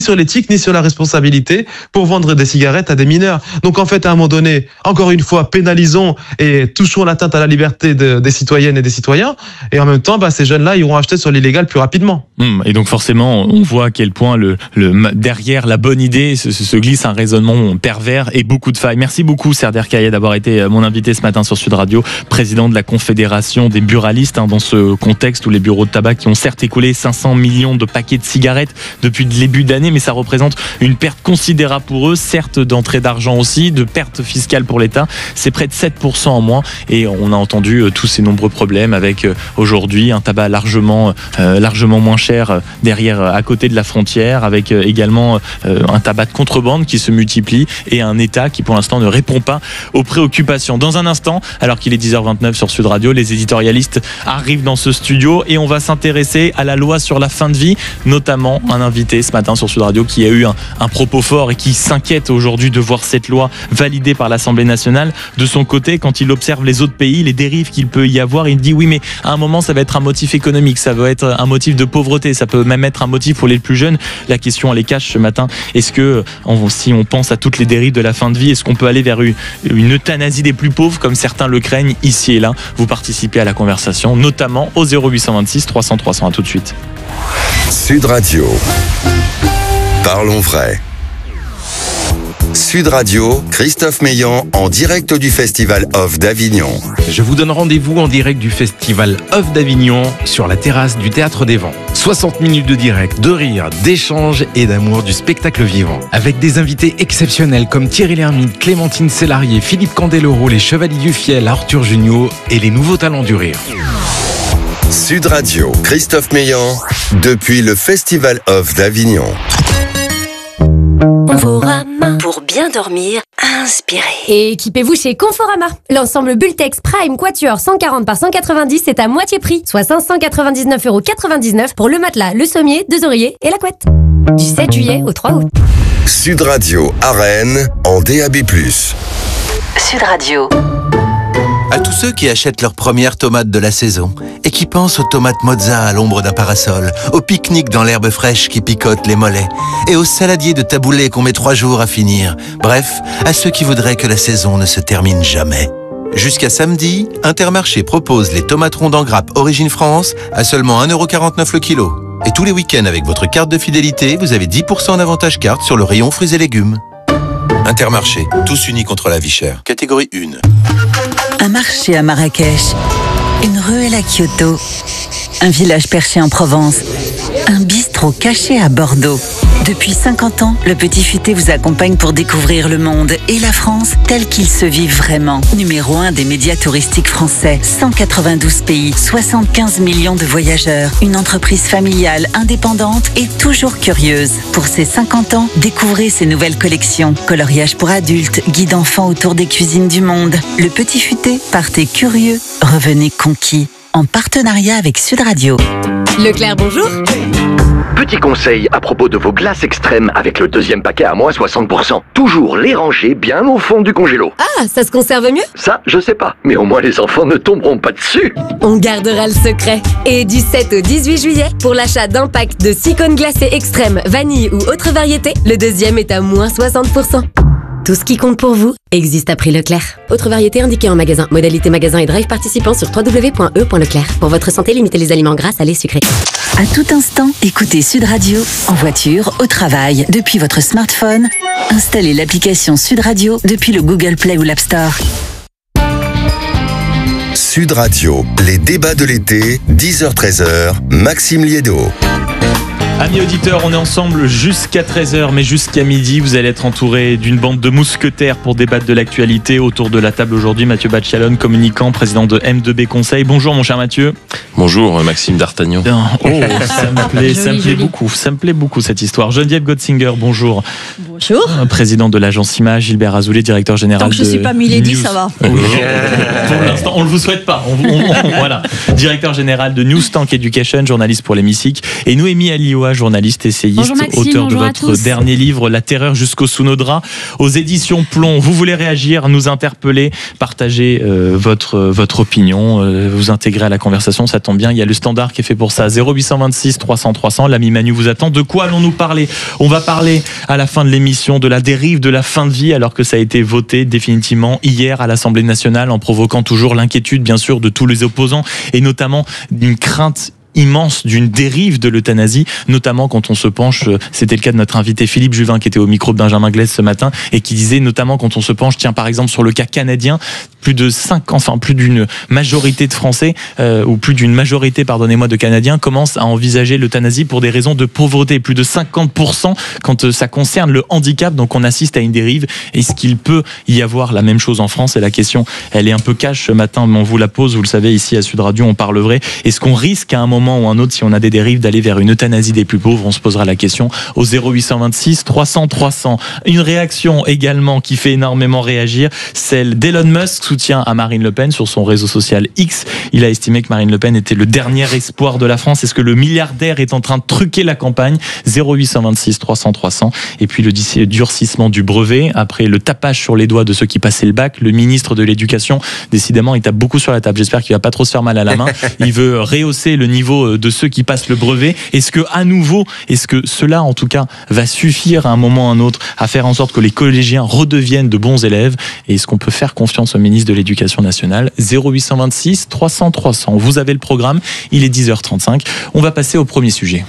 sur l'éthique ni sur la responsabilité pour vendre des cigarettes à des mineurs. Donc en fait, à un moment donné, encore une fois, pénalisons et touchons l'atteinte à la liberté des citoyennes et des citoyens, et en même temps, ces jeunes-là iront acheter sur l'illégal plus rapidement. Et donc forcément, on voit à quel point derrière la bonne idée se glisse un raisonnement pervers et beaucoup de failles. Merci beaucoup Serder Kaya d'avoir été mon invité ce matin sur Sud Radio, président de la Confédération des buralistes, dans ce contexte où les bureaux de tabac qui ont certes écoulé 500 millions de paquets de cigarettes depuis le début d'année, mais ça représente une perte considérable pour eux, certes d'entrée d'argent aussi, de perte fiscale pour l'État. C'est près de 7% en moins, et on a entendu tous ces nombreux problèmes avec aujourd'hui un tabac largement moins cher derrière, à côté de la frontière, avec également un tabac de contrebande qui se multiplie et un État qui pour l'instant ne répond pas aux préoccupations. Dans un instant, alors qu'il est 10h29 sur Sud Radio, les éditorialistes arrivent dans ce studio et on va s'intéresser à la loi sur la fin de vie, notamment un invité ce matin sur Sud Radio qui a eu un propos fort et qui s'inquiète aujourd'hui de voir cette loi validée par l'Assemblée nationale. De son côté, quand il observe les autres pays, les dérives qu'il peut y avoir, il dit oui, mais à un moment ça va être un motif économique, ça va être un motif de pauvreté, ça peut même être un motif pour les plus jeunes. La question elle est cache ce matin, est-ce que si on pense à toutes les dérives de la fin de vie, est-ce qu'on peut aller vers une euthanasie des plus pauvres comme certains le craignent ici et là? Vous participez à la conversation, notamment au 0826 300 300. À tout de suite. Sud Radio. Parlons vrai. Sud Radio, Christophe Meillan en direct du Festival Off d'Avignon. Je vous donne rendez-vous en direct du Festival Off d'Avignon sur la terrasse du Théâtre des Vents. 60 minutes de direct, de rire, d'échange et d'amour du spectacle vivant. Avec des invités exceptionnels comme Thierry Lhermitte, Clémentine Célarié, Philippe Candeloro, les Chevaliers du Fiel, Arthur Junio et les nouveaux talents du rire. Sud Radio, Christophe Meillan, depuis le Festival Off d'Avignon. Conforama. Pour bien dormir, inspirez. Et équipez-vous chez Conforama. L'ensemble Bultex Prime Quatuor 140 par 190 est à moitié prix, soit 599,99€ pour le matelas, le sommier, 2 oreillers et la couette. Du 7 juillet au 3 août. Sud Radio à Rennes en DAB+. Sud Radio. À tous ceux qui achètent leurs premières tomates de la saison et qui pensent aux tomates mozza à l'ombre d'un parasol, au pique-nique dans l'herbe fraîche qui picote les mollets et aux saladiers de taboulé qu'on met 3 jours à finir. Bref, à ceux qui voudraient que la saison ne se termine jamais. Jusqu'à samedi, Intermarché propose les tomates rondes en grappe Origine France à seulement 1,49€ le kilo. Et tous les week-ends avec votre carte de fidélité, vous avez 10% d'avantage carte sur le rayon fruits et légumes. Intermarché, tous unis contre la vie chère. Catégorie 1. Un marché à Marrakech, une ruelle à Kyoto, un village perché en Provence, un bistrot caché à Bordeaux. Depuis 50 ans, le Petit Futé vous accompagne pour découvrir le monde et la France tel qu'il se vit vraiment. Numéro 1 des médias touristiques français, 192 pays, 75 millions de voyageurs, une entreprise familiale, indépendante et toujours curieuse. Pour ses 50 ans, découvrez ses nouvelles collections. Coloriage pour adultes, guide enfants autour des cuisines du monde. Le Petit Futé, partez curieux, revenez conquis. En partenariat avec Sud Radio. Leclerc, bonjour. Petit conseil à propos de vos glaces extrêmes avec le deuxième paquet à moins 60%. Toujours les ranger bien au fond du congélo. Ah, ça se conserve mieux? Ça, je sais pas. Mais au moins les enfants ne tomberont pas dessus. On gardera le secret. Et du 7 au 18 juillet, pour l'achat d'un pack de 6 cônes glacés extrêmes, vanille ou autre variété, le deuxième est à moins 60%. Tout ce qui compte pour vous existe à prix Leclerc. Autre variété indiquée en magasin. Modalité magasin et drive participant sur www.e.leclerc. Pour votre santé, limitez les aliments gras, salés, sucrés. À tout instant, écoutez Sud Radio, en voiture, au travail, depuis votre smartphone. Installez l'application Sud Radio depuis le Google Play ou l'App Store. Sud Radio, les débats de l'été, 10h-13h, Maxime Liédo. Amis auditeurs, on est ensemble jusqu'à 13h, mais jusqu'à midi, vous allez être entouré d'une bande de mousquetaires pour débattre de l'actualité. Autour de la table aujourd'hui, Mathieu Batchalon, communicant, président de M2B Conseil. Bonjour mon cher Mathieu. Bonjour Maxime D'Artagnan. Oh, ça me plaît beaucoup cette histoire. Geneviève Gotzinger, bonjour. Bonjour. Bonjour. Président de l'agence IMA, Gilbert Azoulay, directeur général de... Tant que je ne suis pas Milady, ça va. Pour l'instant, on ne le vous souhaite pas. Voilà. Directeur général de Newstank Education, journaliste pour l'Hémicycle. Et Noémie Alioua, journaliste, essayiste, auteur de votre dernier livre, La terreur jusqu'au sous nos draps, aux éditions Plomb. Vous voulez réagir, nous interpeller, partager votre opinion, vous intégrer à la conversation, ça tombe bien. Il y a le standard qui est fait pour ça. 0826 300 300. L'ami Manu vous attend. De quoi allons-nous parler? On va parler à la fin de l'émission de la dérive de la fin de vie, alors que ça a été voté définitivement hier à l'Assemblée nationale, en provoquant toujours l'inquiétude, bien sûr, de tous les opposants, et notamment d'une crainte immense d'une dérive de l'euthanasie, notamment quand on se penche, c'était le cas de notre invité Philippe Juvin qui était au micro de Benjamin Glaise ce matin et qui disait notamment quand on se penche, tiens par exemple sur le cas canadien, plus d'une majorité de Français ou plus d'une majorité, pardonnez-moi, de Canadiens commencent à envisager l'euthanasie pour des raisons de pauvreté, plus de 50% quand ça concerne le handicap, donc on assiste à une dérive. Est-ce qu'il peut y avoir la même chose en France? Et la question, elle est un peu cash ce matin, mais on vous la pose, vous le savez, ici à Sud Radio, on parle vrai. Est-ce qu'on risque à un moment ou un autre, si on a des dérives, d'aller vers une euthanasie des plus pauvres? On se posera la question au 0826 300 300. Une réaction également qui fait énormément réagir, celle d'Elon Musk, soutien à Marine Le Pen sur son réseau social X. Il a estimé que Marine Le Pen était le dernier espoir de la France. Est-ce que le milliardaire est en train de truquer la campagne? 0826 300 300. Et puis le durcissement du brevet, après le tapage sur les doigts de ceux qui passaient le bac, le ministre de l'Éducation, décidément, il tape beaucoup sur la table. J'espère qu'il va pas trop se faire mal à la main. Il veut rehausser le niveau de ceux qui passent le brevet. Est-ce que cela, en tout cas, va suffire à un moment ou à un autre à faire en sorte que les collégiens redeviennent de bons élèves? Et est-ce qu'on peut faire confiance au ministre de l'Éducation nationale? 0826 300 300. Vous avez le programme. Il est 10h35. On va passer au premier sujet.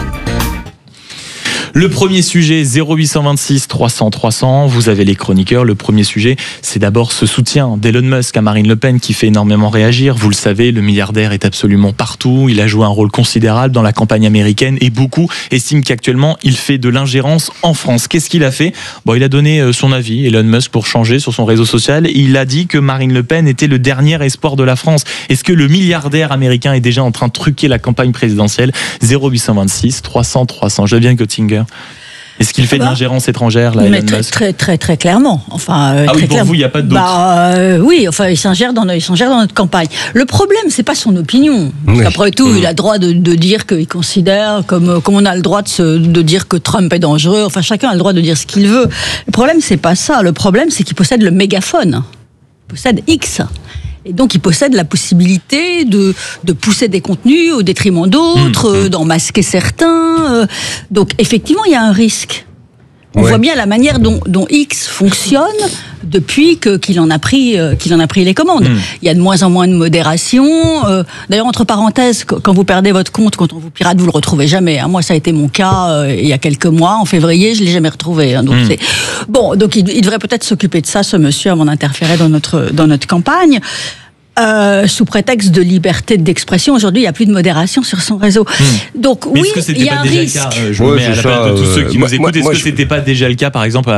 Le premier sujet, 0826 300 300, vous avez les chroniqueurs. Le premier sujet, c'est d'abord ce soutien d'Elon Musk à Marine Le Pen qui fait énormément réagir. Vous le savez, le milliardaire est absolument partout. Il a joué un rôle considérable dans la campagne américaine et beaucoup estiment qu'actuellement, il fait de l'ingérence en France. Qu'est-ce qu'il a fait? Il a donné son avis, Elon Musk, pour changer sur son réseau social. Il a dit que Marine Le Pen était le dernier espoir de la France. Est-ce que le milliardaire américain est déjà en train de truquer la campagne présidentielle? 0826 300 300. Je viens Göttinger. Est-ce qu'il fait de l'ingérence étrangère, là, Elon Musk? Très clairement. Enfin, très pour vous, il n'y a pas de doute. Oui, enfin, il s'ingère dans notre campagne. Le problème, c'est pas son opinion. Oui. Après tout, il a le droit de dire qu'il considère, comme on a le droit de dire que Trump est dangereux. Enfin, chacun a le droit de dire ce qu'il veut. Le problème, c'est pas ça. Le problème, c'est qu'il possède le mégaphone. Il possède X. Et donc, il possède la possibilité de pousser des contenus au détriment d'autres, d'en masquer certains. Donc, effectivement, il y a un risque. On voit bien la manière dont X fonctionne depuis qu'il en a pris les commandes. Il y a de moins en moins de modération. D'ailleurs, entre parenthèses, quand vous perdez votre compte, quand on vous pirate, vous le retrouvez jamais. Moi, ça a été mon cas il y a quelques mois, en février, je l'ai jamais retrouvé. Donc donc il devrait peut-être s'occuper de ça, ce monsieur, avant d'interférer dans notre campagne. Sous prétexte de liberté d'expression, aujourd'hui, il n'y a plus de modération sur son réseau. Donc mais oui, il y a un risque. Je me mets à la place de tous ceux qui nous écoutent. Est-ce que c'était pas déjà le cas, par exemple,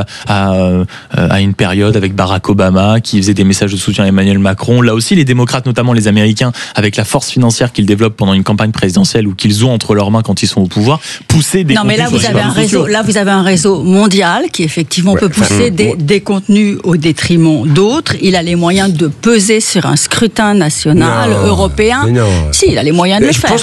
à une période avec Barack Obama, qui faisait des messages de soutien à Emmanuel Macron? Là aussi, les démocrates, notamment les Américains, avec la force financière qu'ils développent pendant une campagne présidentielle ou qu'ils ont entre leurs mains quand ils sont au pouvoir, poussaient des contenus. Non, mais là, vous avez un réseau mondial qui, effectivement, peut pousser des contenus au détriment d'autres. Il a les moyens de peser sur un scrutin national, européen. Si, il a les moyens de le faire.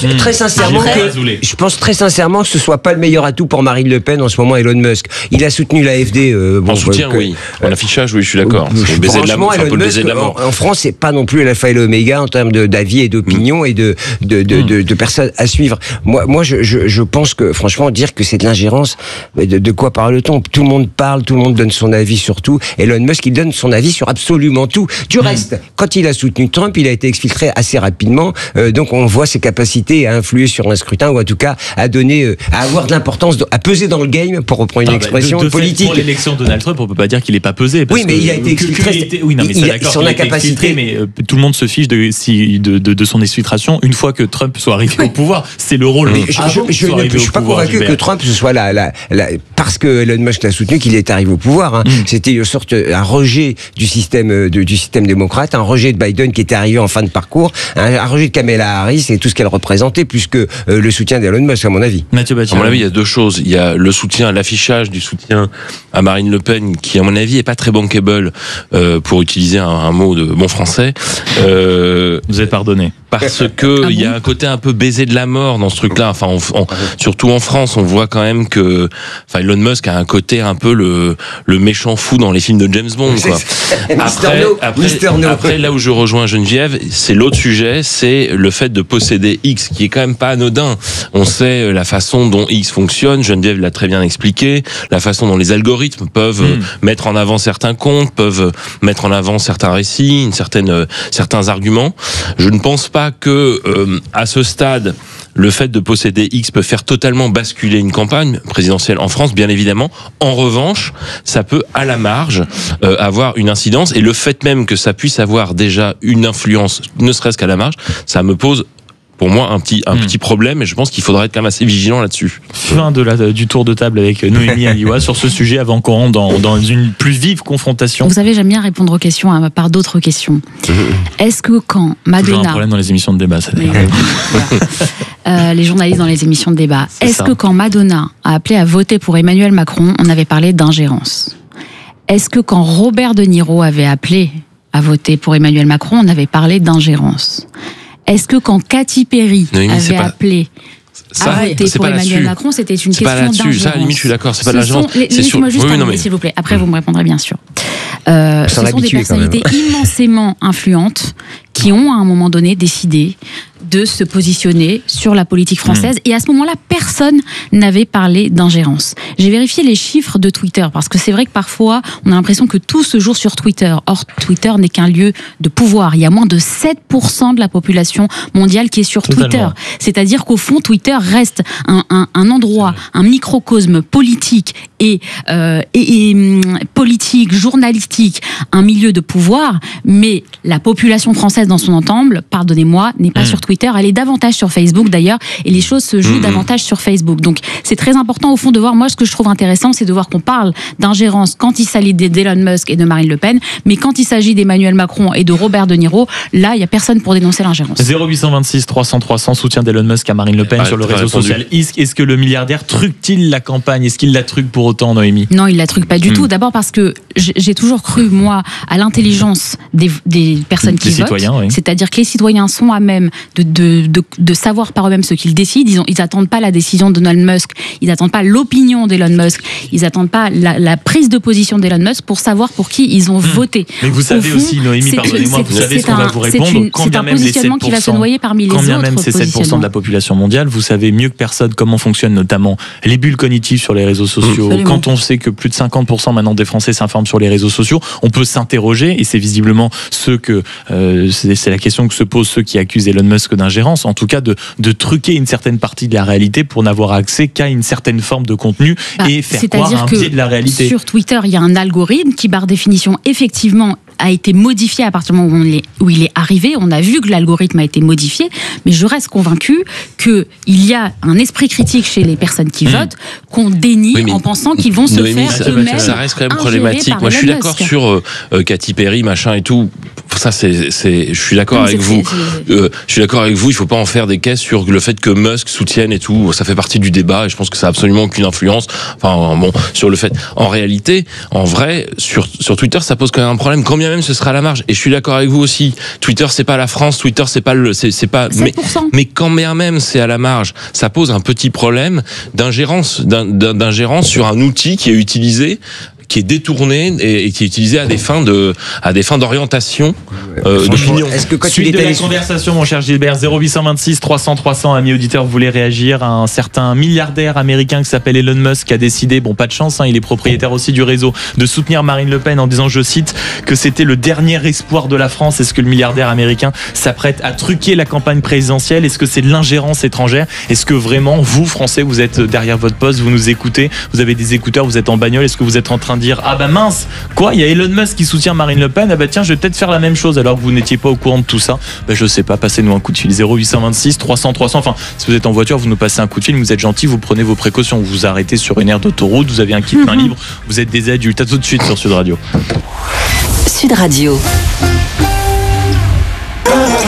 Je pense très sincèrement que ce soit pas le meilleur atout pour Marine Le Pen en ce moment, Elon Musk. Il a soutenu l'AfD. En soutien, oui. En affichage, oui, je suis d'accord. C'est un peu le baiser de la mort. En France, c'est pas non plus l'alpha et l'oméga en termes d'avis et d'opinion et de personnes à suivre. Moi, je pense que, franchement, dire que c'est de l'ingérence, de quoi parle-t-on? Tout le monde parle, tout le monde donne son avis sur tout. Elon Musk, il donne son avis sur absolument tout. Du reste, quand il a soutenu Trump, il a été exfiltré assez rapidement, donc on voit ses capacités à influer sur un scrutin, ou en tout cas à avoir de l'importance, à peser dans le game, pour reprendre une expression politique. Pour l'élection de Donald Trump, on peut pas dire qu'il n'est pas pesé. Oui, mais il a été exfiltré. Oui, non, mais c'est d'accord, il a été exfiltré, mais tout le monde se fiche de son exfiltration une fois que Trump soit arrivé au pouvoir. C'est le rôle. Je ne suis pas convaincu que Trump ce soit parce que Elon Musk l'a soutenu qu'il est arrivé au pouvoir. C'était une sorte un rejet du système démocrate, un rejet de Biden qui était était arrivé en fin de parcours, un rejet de Kamala Harris et tout ce qu'elle représentait, plus que le soutien d'Elon Musk, à mon avis. Mathieu Battier. À mon avis, il y a deux choses. Il y a le soutien, l'affichage du soutien à Marine Le Pen, qui, à mon avis, est pas très bankable, pour utiliser un mot de bon français. Vous êtes pardonné. Parce que il y a un côté un peu baiser de la mort dans ce truc-là. Enfin, surtout en France, on voit quand même que, Elon Musk a un côté un peu le méchant fou dans les films de James Bond, quoi. Après, là où je rejoins Geneviève, c'est l'autre sujet, c'est le fait de posséder X, qui est quand même pas anodin. On sait la façon dont X fonctionne. Geneviève l'a très bien expliqué. La façon dont les algorithmes peuvent mettre en avant certains comptes, peuvent mettre en avant certains récits, certains arguments. Je ne pense pas que, à ce stade, le fait de posséder X peut faire totalement basculer une campagne présidentielle en France, bien évidemment. En revanche, ça peut, à la marge, avoir une incidence. Et le fait même que ça puisse avoir déjà une influence, ne serait-ce qu'à la marge, ça me pose, pour moi, un petit problème, et je pense qu'il faudra être quand même assez vigilant là-dessus. Fin du tour de table avec Noémie Aliwa sur ce sujet, avant qu'on rentre dans une plus vive confrontation. Vous savez, j'aime bien répondre aux questions par d'autres questions. Est-ce que quand Madonna... Toujours un problème dans les émissions de débat, ça d'ailleurs. Les journalistes dans les émissions de débat. Est-ce que quand Madonna a appelé à voter pour Emmanuel Macron, on avait parlé d'ingérence? Est-ce que quand Robert De Niro avait appelé à voter pour Emmanuel Macron, on avait parlé d'ingérence? Est-ce que quand Katy Perry avait appelé à voter pour Emmanuel Macron, c'était une question d'ingérence? Ça, à la limite, je suis d'accord, c'est pas de l'ingérence. Laissez-moi juste terminer, s'il vous plaît. Après, vous me répondrez, bien sûr. Ce sont des personnalités immensément influentes qui ont, à un moment donné, décidé de se positionner sur la politique française. Et à ce moment-là, personne n'avait parlé d'ingérence. J'ai vérifié les chiffres de Twitter, parce que c'est vrai que parfois, on a l'impression que tout se joue sur Twitter. Or, Twitter n'est qu'un lieu de pouvoir. Il y a moins de 7% de la population mondiale qui est sur Twitter. C'est-à-dire qu'au fond, Twitter reste un endroit, un microcosme politique et politique, journalistique, un milieu de pouvoir, mais la population française dans son ensemble, pardonnez-moi, n'est pas sur Twitter, elle est davantage sur Facebook d'ailleurs, et les choses se jouent davantage sur Facebook. Donc c'est très important au fond de voir, moi ce que je trouve intéressant, c'est de voir qu'on parle d'ingérence quand il s'agit d'Elon Musk et de Marine Le Pen, mais quand il s'agit d'Emmanuel Macron et de Robert De Niro, là il n'y a personne pour dénoncer l'ingérence. 0826 300 300, soutien d'Elon Musk à Marine Le Pen sur le réseau social. Est-ce que le milliardaire truque-t-il la campagne? Est-ce qu'il la truque pour autant, Noémie? Non, il la truque pas du tout. D'abord parce que j'ai toujours cru, moi, à l'intelligence des personnes qui votent. C'est-à-dire que les citoyens sont à même de savoir par eux-mêmes ce qu'ils décident. Ils n'attendent pas la décision de Elon Musk, ils n'attendent pas l'opinion d'Elon Musk, ils n'attendent pas la prise de position d'Elon Musk pour savoir pour qui ils ont voté. Mais vous savez aussi, Noémie, pardonnez-moi, vous savez ce qu'on va vous répondre. C'est un positionnement qui va se noyer parmi les autres. Quand bien même c'est 7% de la population mondiale, vous savez mieux que personne comment fonctionnent notamment les bulles cognitives sur les réseaux sociaux. Absolument. Quand on sait que plus de 50% maintenant des Français s'informent sur les réseaux sociaux, on peut s'interroger, et c'est visiblement c'est la question que se posent ceux qui accusent Elon Musk d'ingérence, en tout cas de truquer une certaine partie de la réalité pour n'avoir accès qu'à une certaine forme de contenu et faire croire à un biais de la réalité. Sur Twitter, il y a un algorithme qui, par définition, effectivement, a été modifié à partir du moment où il est arrivé. On a vu que l'algorithme a été modifié, mais je reste convaincu qu'il y a un esprit critique chez les personnes qui votent qu'on dénie en pensant qu'ils vont se faire eux-mêmes. Ça reste quand même problématique. Moi, je suis d'accord sur Katy Perry, machin et tout. Ça, je suis d'accord avec vous. Je suis d'accord avec vous. Il faut pas en faire des caisses sur le fait que Musk soutienne et tout. Ça fait partie du débat et je pense que ça a absolument aucune influence. Enfin, bon, sur le fait. En réalité, en vrai, sur Twitter, ça pose quand même un problème. Quand bien même ce sera à la marge. Et je suis d'accord avec vous aussi. Twitter, c'est pas la France. Twitter, c'est pas mais quand bien même c'est à la marge, ça pose un petit problème d'ingérence sur un outil qui est utilisé, qui est détourné et qui est utilisé à des fins d'orientation d'opinion. Est-ce que quand suite de la conversation, mon cher Gilbert, 0826 300 300, amis auditeurs, vous voulez réagir à un certain milliardaire américain qui s'appelle Elon Musk, qui a décidé, bon, pas de chance, il est propriétaire aussi du réseau, de soutenir Marine Le Pen en disant, je cite, que c'était le dernier espoir de la France. Est-ce que le milliardaire américain s'apprête à truquer la campagne présidentielle? Est-ce que c'est de l'ingérence étrangère? Est-ce que vraiment, vous, Français, vous êtes derrière votre poste, vous nous écoutez, vous avez des écouteurs, vous êtes en bagnole, est-ce que vous êtes en train de dire, ah bah mince, quoi, il y a Elon Musk qui soutient Marine Le Pen, ah bah tiens, je vais peut-être faire la même chose, alors que vous n'étiez pas au courant de tout ça? Bah je sais pas, passez-nous un coup de fil, 0826 300 300, enfin, si vous êtes en voiture, vous nous passez un coup de fil, vous êtes gentil, vous prenez vos précautions, vous vous arrêtez sur une aire d'autoroute, vous avez un kit main libre, vous êtes des adultes, à tout de suite sur Sud Radio. Sud Radio.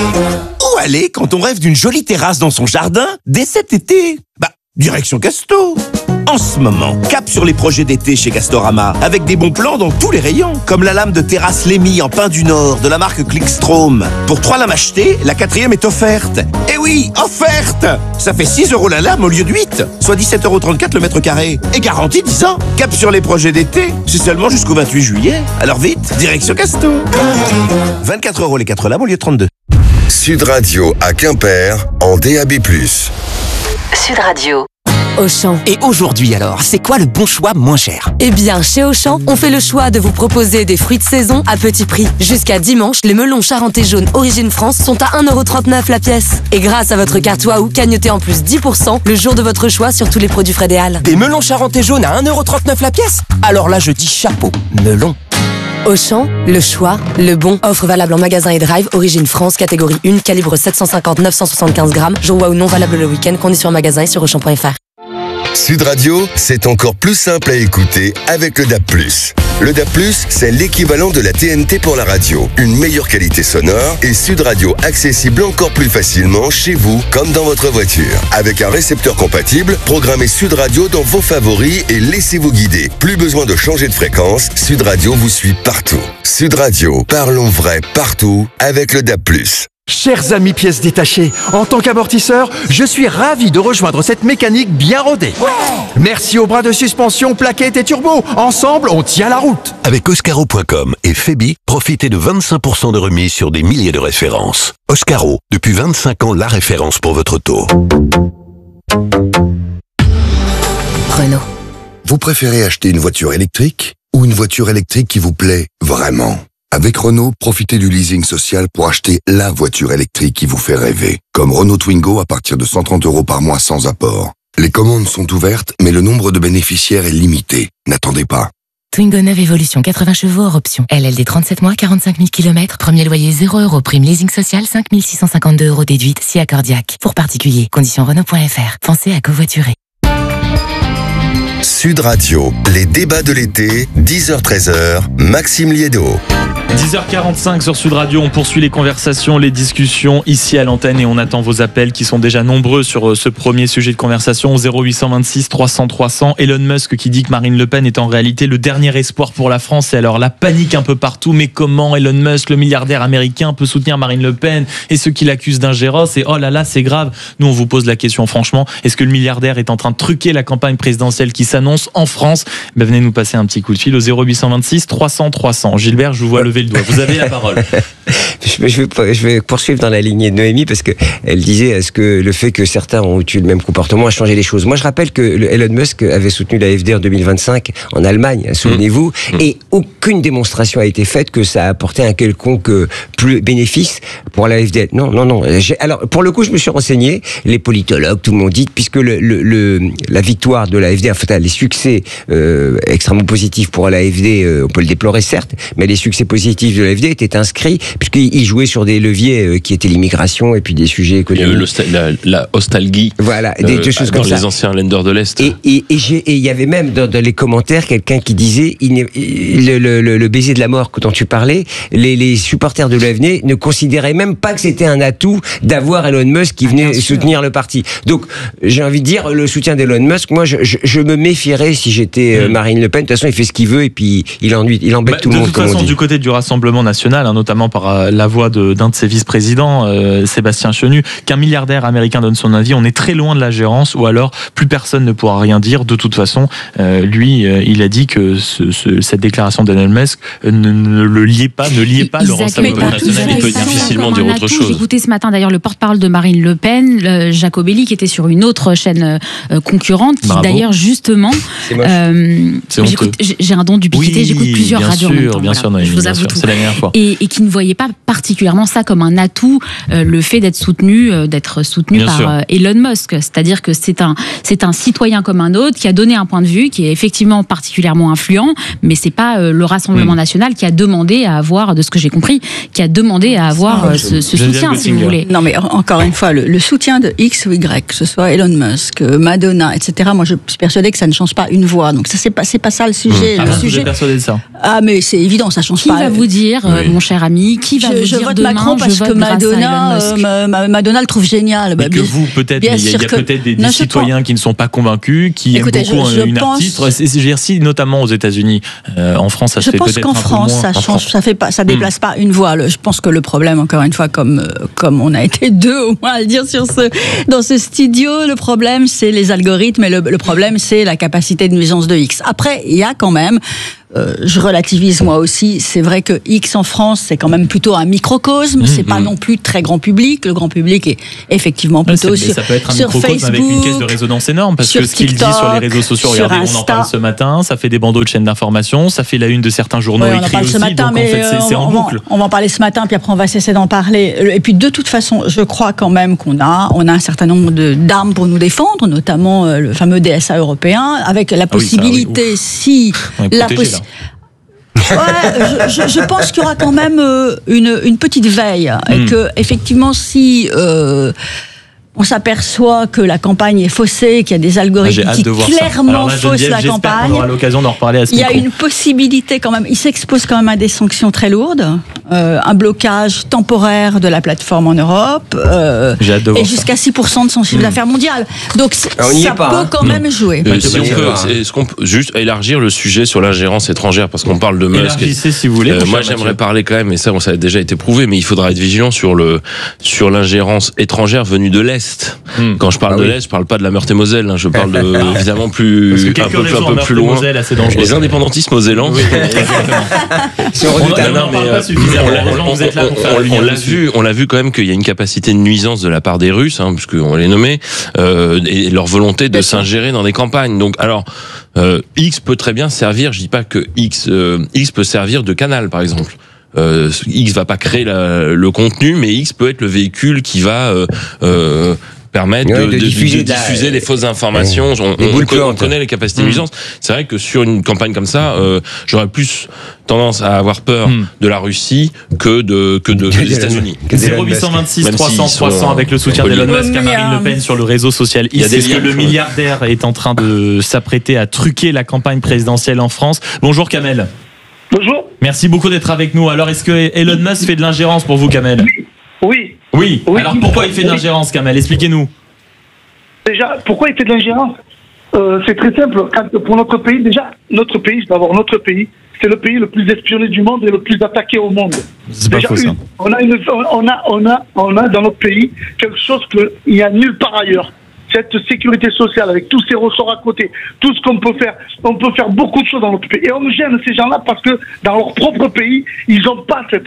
Où aller quand on rêve d'une jolie terrasse dans son jardin dès cet été? Direction Casto. En ce moment, cap sur les projets d'été chez Castorama, avec des bons plans dans tous les rayons, comme la lame de terrasse Lémy en pin du Nord de la marque Clickstrom. Pour 3 lames achetées, la 4e est offerte. Eh oui, offerte! Ça fait 6 € la lame au lieu de 8, soit 17,34 € le mètre carré. Et garantie 10 ans. Cap sur les projets d'été, c'est seulement jusqu'au 28 juillet. Alors vite, direction Casto. 24 € les 4 lames au lieu de 32. Sud Radio à Quimper en DAB+. Sud Radio. Auchan. Et aujourd'hui alors, c'est quoi le bon choix moins cher? Eh bien, chez Auchan, on fait le choix de vous proposer des fruits de saison à petit prix. Jusqu'à dimanche, les melons charentais jaunes Origine France sont à 1,39 € la pièce. Et grâce à votre carte Waouh, cagnotez en plus 10% le jour de votre choix sur tous les produits frais des Halles. Des melons charentais jaunes à 1,39 € la pièce? Alors là, je dis chapeau, melon. Auchan, le choix, le bon. Offre valable en magasin et drive, Origine France, catégorie 1, calibre 750-975 grammes. Jour Waouh non valable le week-end, conditions en magasin et sur Auchan.fr. Sud Radio, c'est encore plus simple à écouter avec le DAB+. Le DAB+, c'est l'équivalent de la TNT pour la radio. Une meilleure qualité sonore et Sud Radio accessible encore plus facilement chez vous comme dans votre voiture. Avec un récepteur compatible, programmez Sud Radio dans vos favoris et laissez-vous guider. Plus besoin de changer de fréquence, Sud Radio vous suit partout. Sud Radio, parlons vrai partout avec le DAB+. Chers amis pièces détachées, en tant qu'amortisseur, je suis ravi de rejoindre cette mécanique bien rodée. Merci aux bras de suspension, plaquettes et turbo. Ensemble, on tient la route. Avec Oscaro.com et Febi, profitez de 25% de remise sur des milliers de références. Oscaro, depuis 25 ans, la référence pour votre auto. Renault. Vous préférez acheter une voiture électrique ou une voiture électrique qui vous plaît vraiment? Avec Renault, profitez du leasing social pour acheter la voiture électrique qui vous fait rêver. Comme Renault Twingo à partir de 130 € par mois sans apport. Les commandes sont ouvertes, mais le nombre de bénéficiaires est limité. N'attendez pas. Twingo 9 Evolution, 80 chevaux hors option. LLD 37 mois, 45 000 km. Premier loyer 0 €. Prime leasing social, 5 652 € déduite, si accordiaque. Pour particuliers, conditions Renault.fr. Pensez à covoiturer. Sud Radio, les débats de l'été, 10h-13h, Maxime Liédo. 10h45 sur Sud Radio, on poursuit les conversations, les discussions ici à l'antenne et on attend vos appels qui sont déjà nombreux sur ce premier sujet de conversation. 0826 300 300. Elon Musk qui dit que Marine Le Pen est en réalité le dernier espoir pour la France. Et alors la panique un peu partout, mais comment Elon Musk, le milliardaire américain, peut soutenir Marine Le Pen et ceux qui l'accusent d'ingérence? Et oh là là, c'est grave. Nous on vous pose la question franchement, est-ce que le milliardaire est en train de truquer la campagne présidentielle qui s'annonce en France? Venez nous passer un petit coup de fil au 0826 300 300. Gilbert, je vous vois lever le doigt. Vous avez la parole. Je vais poursuivre dans la lignée de Noémie parce que elle disait est-ce que le fait que certains ont eu le même comportement a changé les choses. Moi, je rappelle que Elon Musk avait soutenu l'AfD en 2025 en Allemagne, souvenez-vous, et aucune démonstration a été faite que ça a apporté un quelconque plus bénéfice pour l'AfD. Non. Alors, pour le coup, je me suis renseigné. Les politologues, tout le monde dit, puisque la victoire de l'AfD, enfin, les succès extrêmement positifs pour l'AfD, on peut le déplorer certes, mais les succès positifs de l'AfD étaient inscrits puisqu'il jouait sur des leviers qui étaient l'immigration et puis des sujets économiques. La nostalgie. Voilà, des choses comme ça. Dans les anciens Länder de l'Est. Et il y avait même dans les commentaires quelqu'un qui disait le baiser de la mort dont tu parlais, les supporters de l'AfD ne considéraient même pas que c'était un atout d'avoir Elon Musk qui venait soutenir le parti. Donc j'ai envie de dire le soutien d'Elon Musk, moi je me méfierais si j'étais Marine Le Pen. De toute façon il fait ce qu'il veut et puis il embête tout le monde. De toute façon, du côté du Rassemblement National, notamment par la voix d'un de ses vice-présidents, Sébastien Chenu, qu'un milliardaire américain donne son avis, on est très loin de la gérance, ou alors plus personne ne pourra rien dire. De toute façon, lui, il a dit que cette déclaration d'Elon Musk ne liait pas le Rassemblement National. Il peut difficilement dire autre chose. J'ai écouté ce matin d'ailleurs le porte-parole de Marine Le Pen, Jacobelli, qui était sur une autre chaîne concurrente, qui d'ailleurs justement, j'ai un don d'ubiquité, j'écoute plusieurs radios en même temps. Bien sûr, je vous avoue tout. C'est la dernière fois. Et qui ne voyait pas particulièrement ça comme un atout, le fait d'être soutenu par Elon Musk. C'est-à-dire que c'est un citoyen comme un autre qui a donné un point de vue qui est effectivement particulièrement influent, mais c'est pas le Rassemblement National qui a demandé à avoir, de ce que j'ai compris, qui a demandé à avoir ce soutien, si vous voulez. Non, mais encore une fois, le soutien de X ou Y, que ce soit Elon Musk, Madonna, etc. Moi, je suis persuadée que ça ne change pas une voix. Donc ça, c'est pas ça le sujet. Vous êtes persuadé de ça? Ah, mais c'est évident, ça change pas. Qui va vous dire, mon cher ami, qui va vous je dire vote demain, Macron parce que Madonna le trouve génial. Mais que vous, peut-être, il y a peut-être des citoyens qui ne sont pas convaincus, qui aiment beaucoup une artiste. Je veux dire, si, notamment aux États-Unis, en France, ça se fait peut-être un peu moins. Je pense qu'en France, ça change, ça déplace pas une voix. Je pense que le problème, encore une fois, comme on a été deux au moins à le dire dans ce studio, le problème, c'est les algorithmes et le problème, c'est la capacité de nuisance de X. Après, il y a quand même, je relativise moi aussi, c'est vrai que X en France, c'est quand même plutôt un microcosme, c'est pas non plus très grand public. Le grand public est effectivement plutôt sur Facebook, ça peut être un microcosme avec une caisse de résonance énorme, parce que ce qu'il dit sur les réseaux sociaux, regardez, on en parle ce matin, ça fait des bandeaux de chaînes d'information, ça fait la une de certains journaux écrits aussi, matin, donc en fait c'est en boucle. On va en parler ce matin, puis après on va cesser d'en parler. Et puis de toute façon, je crois quand même qu'on a un certain nombre d'armes pour nous défendre, notamment le fameux DSA européen, avec la possibilité, je pense qu'il y aura quand même une petite veille et que effectivement si on s'aperçoit que la campagne est faussée, qu'il y a des algorithmes qui clairement faussent la campagne. On aura l'occasion d'en reparler à ce Il y a une possibilité quand même, il s'expose quand même à des sanctions très lourdes, un blocage temporaire de la plateforme en Europe, et jusqu'à 6% de son chiffre d'affaires mondial. Donc ça peut quand même jouer. Est-ce qu'on peut juste élargir le sujet sur l'ingérence étrangère, parce qu'on parle de Musk. Élargissez si vous voulez. Moi j'aimerais parler quand même, et ça a déjà été prouvé, mais il faudra être vigilant sur l'ingérence étrangère venue de l'Est. Quand je parle de l'Est, je parle pas de la Meurthe-et-Moselle, hein, je parle évidemment un peu plus loin. Les indépendantistes mosellans. Oui, on l'a vu quand même qu'il y a une capacité de nuisance de la part des Russes, hein, puisqu'on les nommait, et leur volonté de s'ingérer dans des campagnes. Donc, alors, X peut très bien servir. Je dis pas que X peut servir de canal, par exemple. X va pas créer le contenu, mais X peut être le véhicule qui va permettre de diffuser les fausses informations. On connaît les capacités de nuisance. C'est vrai que sur une campagne comme ça, j'aurais plus tendance à avoir peur de la Russie que des États-Unis. 0826 300 300 avec le soutien d'Elon Musk à Marine Le Pen sur le réseau social. Est-ce que le milliardaire est en train de s'apprêter à truquer la campagne présidentielle en France? Bonjour Kamel. Bonjour. Merci beaucoup d'être avec nous. Alors, est-ce que Elon Musk fait de l'ingérence pour vous, Kamel? Oui. Alors, pourquoi il fait de l'ingérence, Kamel? Expliquez-nous. Déjà, pourquoi il fait de l'ingérence? C'est très simple. Pour notre pays, c'est le pays le plus espionné du monde et le plus attaqué au monde. C'est pas faux, ça. On a dans notre pays quelque chose qu'il n'y a nulle part ailleurs. Cette sécurité sociale avec tous ces ressorts à côté, tout ce qu'on peut faire, on peut faire beaucoup de choses dans notre pays. Et on gêne ces gens-là parce que dans leur propre pays, ils n'ont pas cette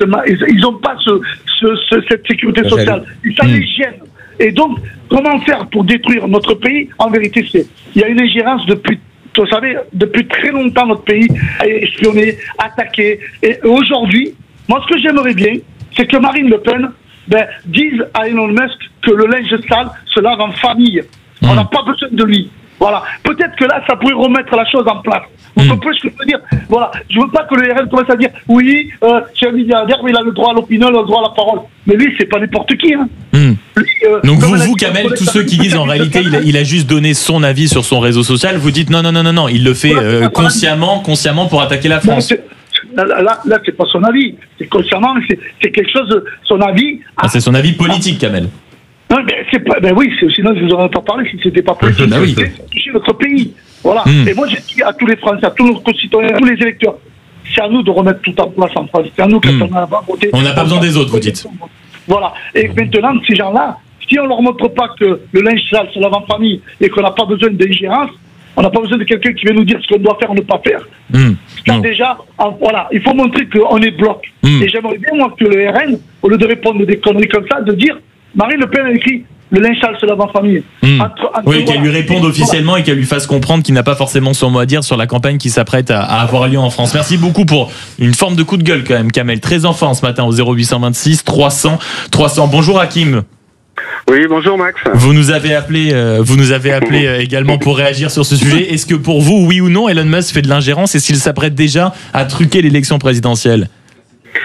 sécurité sociale. Et ça les gêne. Et donc, comment faire pour détruire notre pays? En vérité, il y a une ingérence depuis très longtemps. Notre pays est espionné, attaqué. Et aujourd'hui, moi, ce que j'aimerais bien, c'est que Marine Le Pen disent à Elon Musk que le linge sale se lave en famille. On n'a pas besoin de lui. Voilà. Peut-être que là, ça pourrait remettre la chose en place. Vous comprenez ce que je veux dire? Voilà. Je veux pas que le RN commence à dire oui, c'est un milliardaire, mais il a le droit à l'opinion, le droit à la parole. Mais lui, c'est pas n'importe qui. Hein. Donc vous, Kamel, tous ceux qui disent en réalité il a juste donné son avis sur son réseau social, vous dites non, il le fait consciemment pour attaquer la France. Là, c'est pas son avis. C'est consciemment, c'est quelque chose, son avis. C'est son avis politique, Kamel. Non, mais c'est pas, oui, sinon je vous en aurais pas parlé si c'était pas politique. C'est toucher notre pays. Voilà. Et moi, j'ai dit à tous les Français, à tous nos concitoyens, à tous les électeurs, c'est à nous de remettre tout en place en France. C'est à nous quand on a voté. On n'a pas besoin des autres, vous dites. Voilà. Et maintenant, ces gens-là, si on leur montre pas que le linge sale se lave en famille et qu'on n'a pas besoin d'ingérence, on n'a pas besoin de quelqu'un qui va nous dire ce qu'on doit faire ou ne pas faire. Déjà, voilà, il faut montrer qu'on est bloc. Et j'aimerais bien, moi, que le RN, au lieu de répondre des conneries comme ça, de dire, Marine Le Pen a écrit le linge sale se lave en famille. Qu'elle lui réponde officiellement et qu'elle lui fasse comprendre qu'il n'a pas forcément son mot à dire sur la campagne qui s'apprête à avoir lieu en France. Merci beaucoup pour une forme de coup de gueule quand même, Kamel. Très enfant ce matin au 0826 300 300. Bonjour Hakim. Oui, bonjour Max. Vous nous avez appelé également pour réagir sur ce sujet. Est-ce que pour vous, oui ou non, Elon Musk fait de l'ingérence et s'il s'apprête déjà à truquer l'élection présidentielle?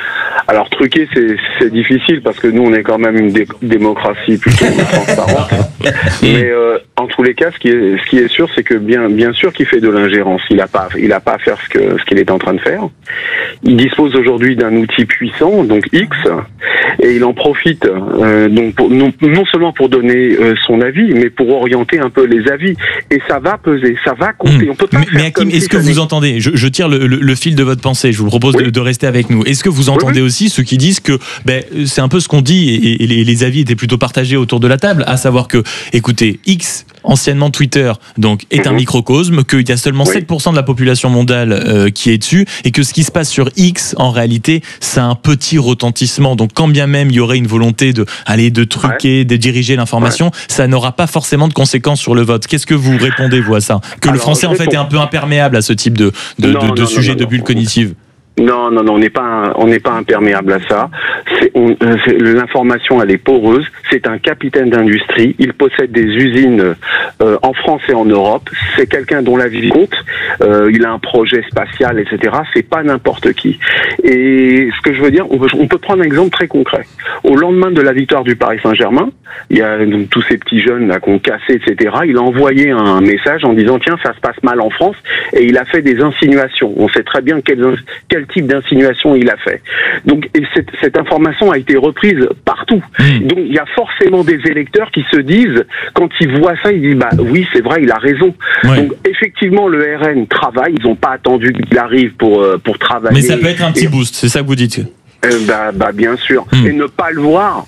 Alors truquer, c'est difficile parce que nous, on est quand même une démocratie plutôt transparente. Mais en tous les cas, ce qui est sûr, c'est que bien sûr qu'il fait de l'ingérence. Il a pas à faire ce qu'il est en train de faire. Il dispose aujourd'hui d'un outil puissant, donc X, et il en profite donc non seulement pour donner son avis, mais pour orienter un peu les avis. Et ça va peser, ça va compter. On peut pas mais Hakim, est-ce que vous entendez, je tire le fil de votre pensée, je vous propose de rester avec nous. Est-ce que vous entendez aussi ceux qui disent que c'est un peu ce qu'on dit, et les avis étaient plutôt partagés autour de la table, à savoir que, écoutez, X, anciennement Twitter, donc est un microcosme, qu'il y a seulement 7% de la population mondiale qui est dessus, et que ce qui se passe sur X, en réalité, c'est un petit retentissement. Donc quand bien même il y aurait une volonté de truquer, de diriger l'information, ça n'aura pas forcément de conséquences sur le vote. Qu'est-ce que vous répondez, vous, à ça? Que le français, en fait, est un peu imperméable à ce type de sujet de bulle cognitive? Non, on n'est pas imperméable à ça. L'information, elle est poreuse. C'est un capitaine d'industrie. Il possède des usines en France et en Europe. C'est quelqu'un dont la vie compte. Il a un projet spatial, etc. C'est pas n'importe qui. Et ce que je veux dire, on peut prendre un exemple très concret. Au lendemain de la victoire du Paris Saint-Germain, il y a donc tous ces petits jeunes là qui ont cassé, etc. Il a envoyé un message en disant tiens, ça se passe mal en France, et il a fait des insinuations. On sait très bien quel type d'insinuation il a fait. Donc cette information a été reprise partout. Donc il y a forcément des électeurs qui se disent, quand ils voient ça, ils disent bah oui, c'est vrai, il a raison. Donc effectivement, le RN travaille, ils n'ont pas attendu qu'il arrive pour travailler. Mais ça peut être un petit boost, c'est ça que vous dites? Bien sûr. Et ne pas le voir,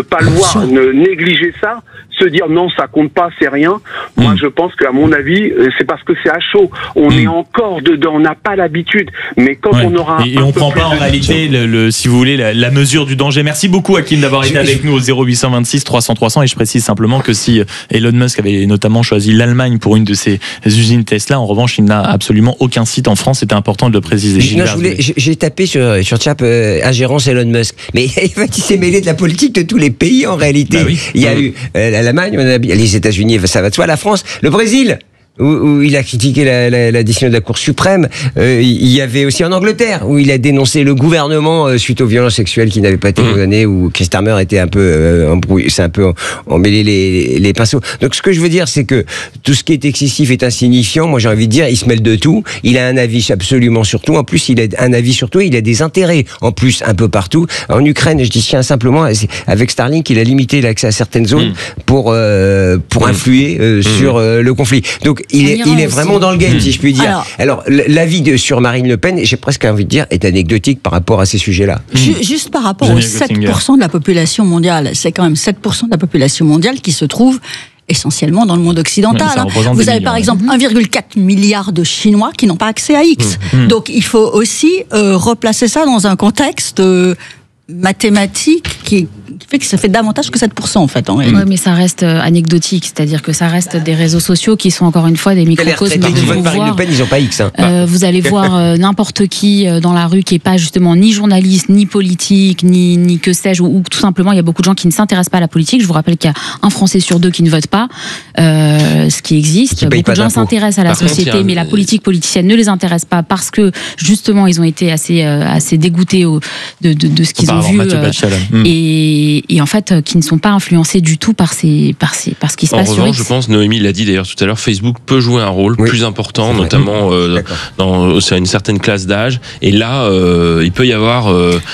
ne négliger ça, se dire non, ça compte pas, c'est rien. Moi, je pense qu'à mon avis, c'est parce que c'est à chaud. On est encore dedans, on n'a pas l'habitude. Mais quand on aura et on prend pas en réalité si vous voulez, la mesure du danger. Merci beaucoup, Hakim, d'avoir été avec nous au 0826 300 300. Et je précise simplement que si Elon Musk avait notamment choisi l'Allemagne pour une de ses usines Tesla, en revanche, il n'a absolument aucun site en France. C'était important de le préciser. J'ai tapé sur Tchap ingérence Elon Musk, mais en fait, il s'est mêlé de la politique de tous les pays en réalité. Il y a eu l'Allemagne, les États-Unis, ça va de soi, la France, le Brésil, où il a critiqué la décision de la Cour suprême. Il y avait aussi en Angleterre, où il a dénoncé le gouvernement suite aux violences sexuelles qui n'avaient pas été condamnées, où Keir Starmer était un peu embrouillé, c'est un peu emmêlé les pinceaux. Donc ce que je veux dire, c'est que tout ce qui est excessif est insignifiant. Moi, j'ai envie de dire, il se mêle de tout. Il a un avis absolument sur tout. En plus, il a un avis sur tout. Il a des intérêts en plus un peu partout. En Ukraine, je dis tiens simplement, avec Starlink, il a limité l'accès à certaines zones pour influer sur le conflit. Donc il est vraiment dans le game, si je puis dire. Alors l'avis sur Marine Le Pen, j'ai presque envie de dire, est anecdotique par rapport à ces sujets-là. Juste par rapport aux 7% de la population mondiale, c'est quand même 7% de la population mondiale qui se trouve essentiellement dans le monde occidental. Vous avez par exemple 1,4 milliard de Chinois qui n'ont pas accès à X. Donc il faut aussi replacer ça dans un contexte mathématique qui fait que ça fait davantage que 7% en fait. Oui, mais ça reste anecdotique, c'est-à-dire que ça reste des réseaux sociaux qui sont encore une fois des microcosmes. Ils n'ont pas X. Vous allez voir n'importe qui dans la rue qui n'est pas justement ni journaliste, ni politique, ni que sais-je, ou tout simplement il y a beaucoup de gens qui ne s'intéressent pas à la politique. Je vous rappelle qu'il y a un Français sur deux qui ne vote pas, ce qui existe. Beaucoup de gens s'intéressent à la société, mais la politique politicienne ne les intéresse pas parce que justement ils ont été assez dégoûtés de ce qu'ils ont vu et en fait qui ne sont pas influencés du tout par ce qui se passe sur X. Je pense, Noémie l'a dit d'ailleurs tout à l'heure, Facebook peut jouer un rôle plus important, notamment dans une certaine classe d'âge, et là il peut y avoir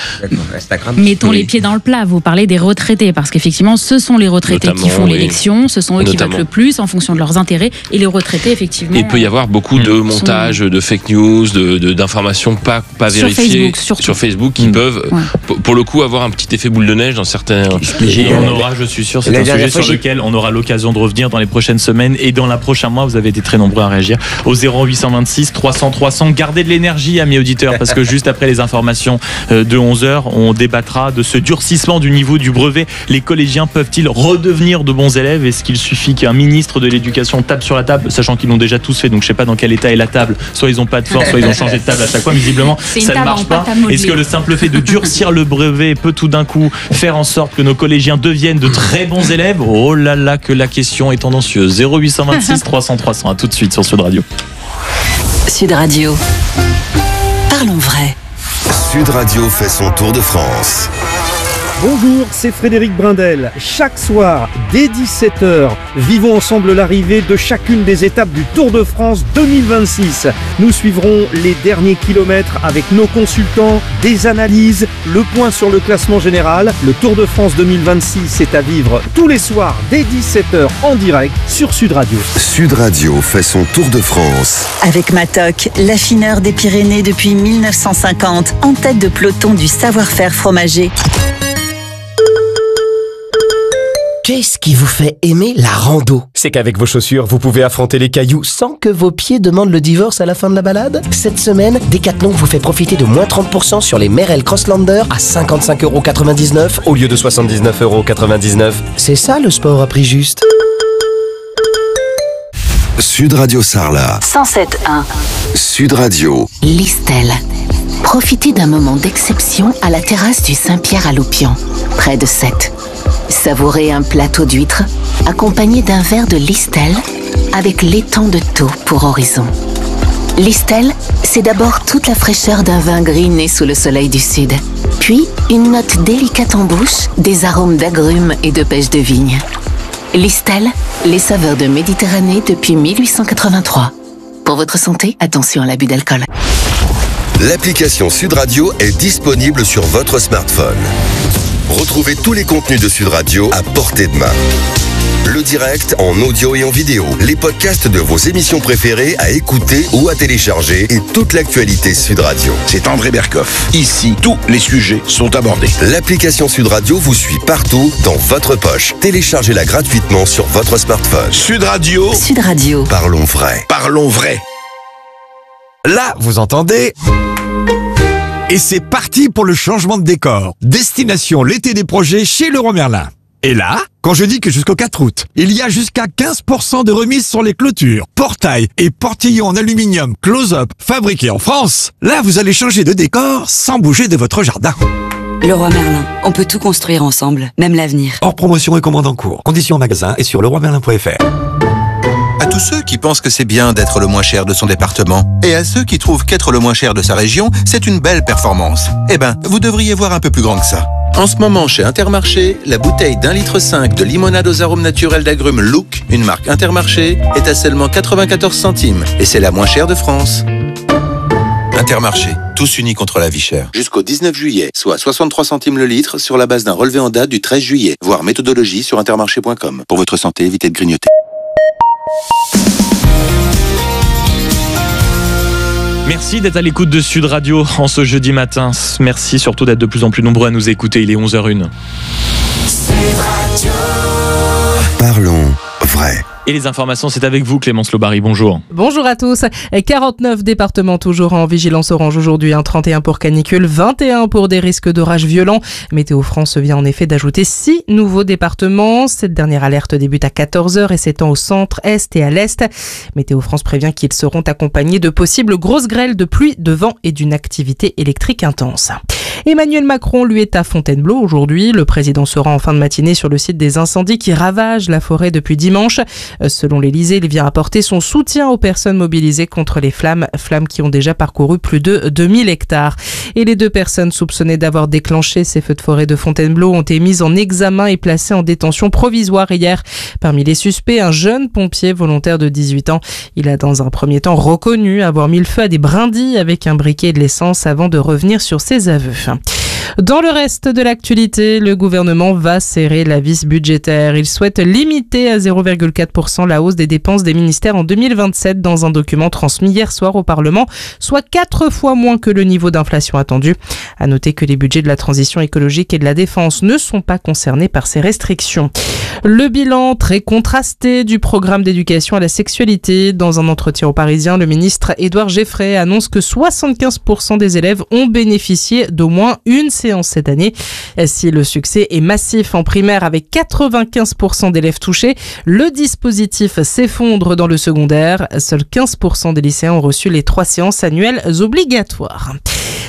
mettons les pieds dans le plat. Vous parlez des retraités, parce qu'effectivement ce sont les retraités qui font l'élection, ce sont eux qui votent le plus en fonction de leurs intérêts, et les retraités effectivement. Et il peut y avoir beaucoup de montages, de fake news, d'informations pas vérifiées sur Facebook qui peuvent pour le coup avoir un petit effet boule de neige dans certains. On aura, je suis sûr, c'est un sujet sur lequel on aura l'occasion de revenir dans les prochaines semaines et dans les prochains mois. Vous avez été très nombreux à réagir au 0826 300 300. Gardez de l'énergie, amis auditeurs, parce que juste après les informations de 11h, on débattra de ce durcissement du niveau du brevet. Les collégiens peuvent-ils redevenir de bons élèves? Est-ce qu'il suffit qu'un ministre de l'éducation tape sur la table, sachant qu'ils l'ont déjà tous fait, donc je sais pas dans quel état est la table, soit ils ont pas de force, soit ils ont changé de table à chaque fois, visiblement ça ne marche pas. Est-ce que le simple fait de durcir le brevet peut tout d'un coup faire en sorte que nos collégiens deviennent de très bons élèves? Oh là là, que la question est tendancieuse. 0826 300 300. À tout de suite sur Sud Radio. Sud Radio. Parlons vrai. Sud Radio fait son tour de France. Bonjour, c'est Frédéric Brindel. Chaque soir, dès 17h, vivons ensemble l'arrivée de chacune des étapes du Tour de France 2026. Nous suivrons les derniers kilomètres avec nos consultants, des analyses, le point sur le classement général. Le Tour de France 2026 est à vivre tous les soirs dès 17h en direct sur Sud Radio. Sud Radio fait son Tour de France. Avec Matok, l'affineur des Pyrénées depuis 1950, en tête de peloton du savoir-faire fromager. Qu'est-ce qui vous fait aimer la rando? C'est qu'avec vos chaussures, vous pouvez affronter les cailloux sans que vos pieds demandent le divorce à la fin de la balade. Cette semaine, Decathlon vous fait profiter de moins 30% sur les Merrell Crosslander à 55,99€ au lieu de 79,99€. C'est ça le sport à prix juste. Sud Radio Sarlat. 107.1. Sud Radio. Listel. Profitez d'un moment d'exception à la terrasse du Saint-Pierre à Loupian, près de Sète. Savourez un plateau d'huîtres accompagné d'un verre de Listel avec l'étang de Thau pour horizon. Listel, c'est d'abord toute la fraîcheur d'un vin gris né sous le soleil du sud, puis une note délicate en bouche, des arômes d'agrumes et de pêche de vigne. Listel, les saveurs de Méditerranée depuis 1883. Pour votre santé, attention à l'abus d'alcool. L'application Sud Radio est disponible sur votre smartphone. Retrouvez tous les contenus de Sud Radio à portée de main. Le direct en audio et en vidéo, les podcasts de vos émissions préférées à écouter ou à télécharger et toute l'actualité Sud Radio. C'est André Berkoff. Ici, tous les sujets sont abordés. L'application Sud Radio vous suit partout dans votre poche. Téléchargez-la gratuitement sur votre smartphone. Sud Radio. Sud Radio. Parlons vrai. Parlons vrai. Là, vous entendez ? Et c'est parti pour le changement de décor. Destination l'été des projets chez Leroy Merlin. Et là, quand je dis que jusqu'au 4 août, il y a jusqu'à 15% de remise sur les clôtures, portails et portillons en aluminium close-up fabriqués en France, là vous allez changer de décor sans bouger de votre jardin. Leroy Merlin, on peut tout construire ensemble, même l'avenir. Hors promotion et commande en cours. Conditions en magasin et sur leroymerlin.fr. À tous ceux qui pensent que c'est bien d'être le moins cher de son département, et à ceux qui trouvent qu'être le moins cher de sa région, c'est une belle performance. Eh ben, vous devriez voir un peu plus grand que ça. En ce moment, chez Intermarché, la bouteille d'1,5 litre de limonade aux arômes naturels d'agrumes Look, une marque Intermarché, est à seulement 94 centimes, et c'est la moins chère de France. Intermarché, tous unis contre la vie chère. Jusqu'au 19 juillet, soit 63 centimes le litre sur la base d'un relevé en date du 13 juillet. Voir méthodologie sur intermarché.com. Pour votre santé, évitez de grignoter. Merci d'être à l'écoute de Sud Radio en ce jeudi matin. Merci surtout d'être de plus en plus nombreux à nous écouter. Il est 11h01. Parlons vrai. Et les informations, c'est avec vous, Clémence Lobary. Bonjour. Bonjour à tous. 49 départements toujours en vigilance orange aujourd'hui. 31 pour canicule, 21 pour des risques d'orages violents. Météo France vient en effet d'ajouter 6 nouveaux départements. Cette dernière alerte débute à 14h et s'étend au centre, est et à l'est. Météo France prévient qu'ils seront accompagnés de possibles grosses grêles de pluie, de vent et d'une activité électrique intense. Emmanuel Macron, lui, est à Fontainebleau aujourd'hui. Le président sera en fin de matinée sur le site des incendies qui ravagent la forêt depuis dimanche. Selon l'Élysée, il vient apporter son soutien aux personnes mobilisées contre les flammes qui ont déjà parcouru plus de 2000 hectares. Et les 2 personnes soupçonnées d'avoir déclenché ces feux de forêt de Fontainebleau ont été mises en examen et placées en détention provisoire hier. Parmi les suspects, un jeune pompier volontaire de 18 ans. Il a dans un premier temps reconnu avoir mis le feu à des brindilles avec un briquet et de l'essence avant de revenir sur ses aveux. Dans le reste de l'actualité, le gouvernement va serrer la vis budgétaire. Il souhaite limiter à 0,4% la hausse des dépenses des ministères en 2027 dans un document transmis hier soir au Parlement, soit 4 fois moins que le niveau d'inflation attendu. À noter que les budgets de la transition écologique et de la défense ne sont pas concernés par ces restrictions. Le bilan très contrasté du programme d'éducation à la sexualité. Dans un entretien au Parisien, le ministre Édouard Geffray annonce que 75% des élèves ont bénéficié d'au moins une séance cette année. Si le succès est massif en primaire avec 95% d'élèves touchés, le dispositif s'effondre dans le secondaire. Seuls 15% des lycéens ont reçu les 3 séances annuelles obligatoires.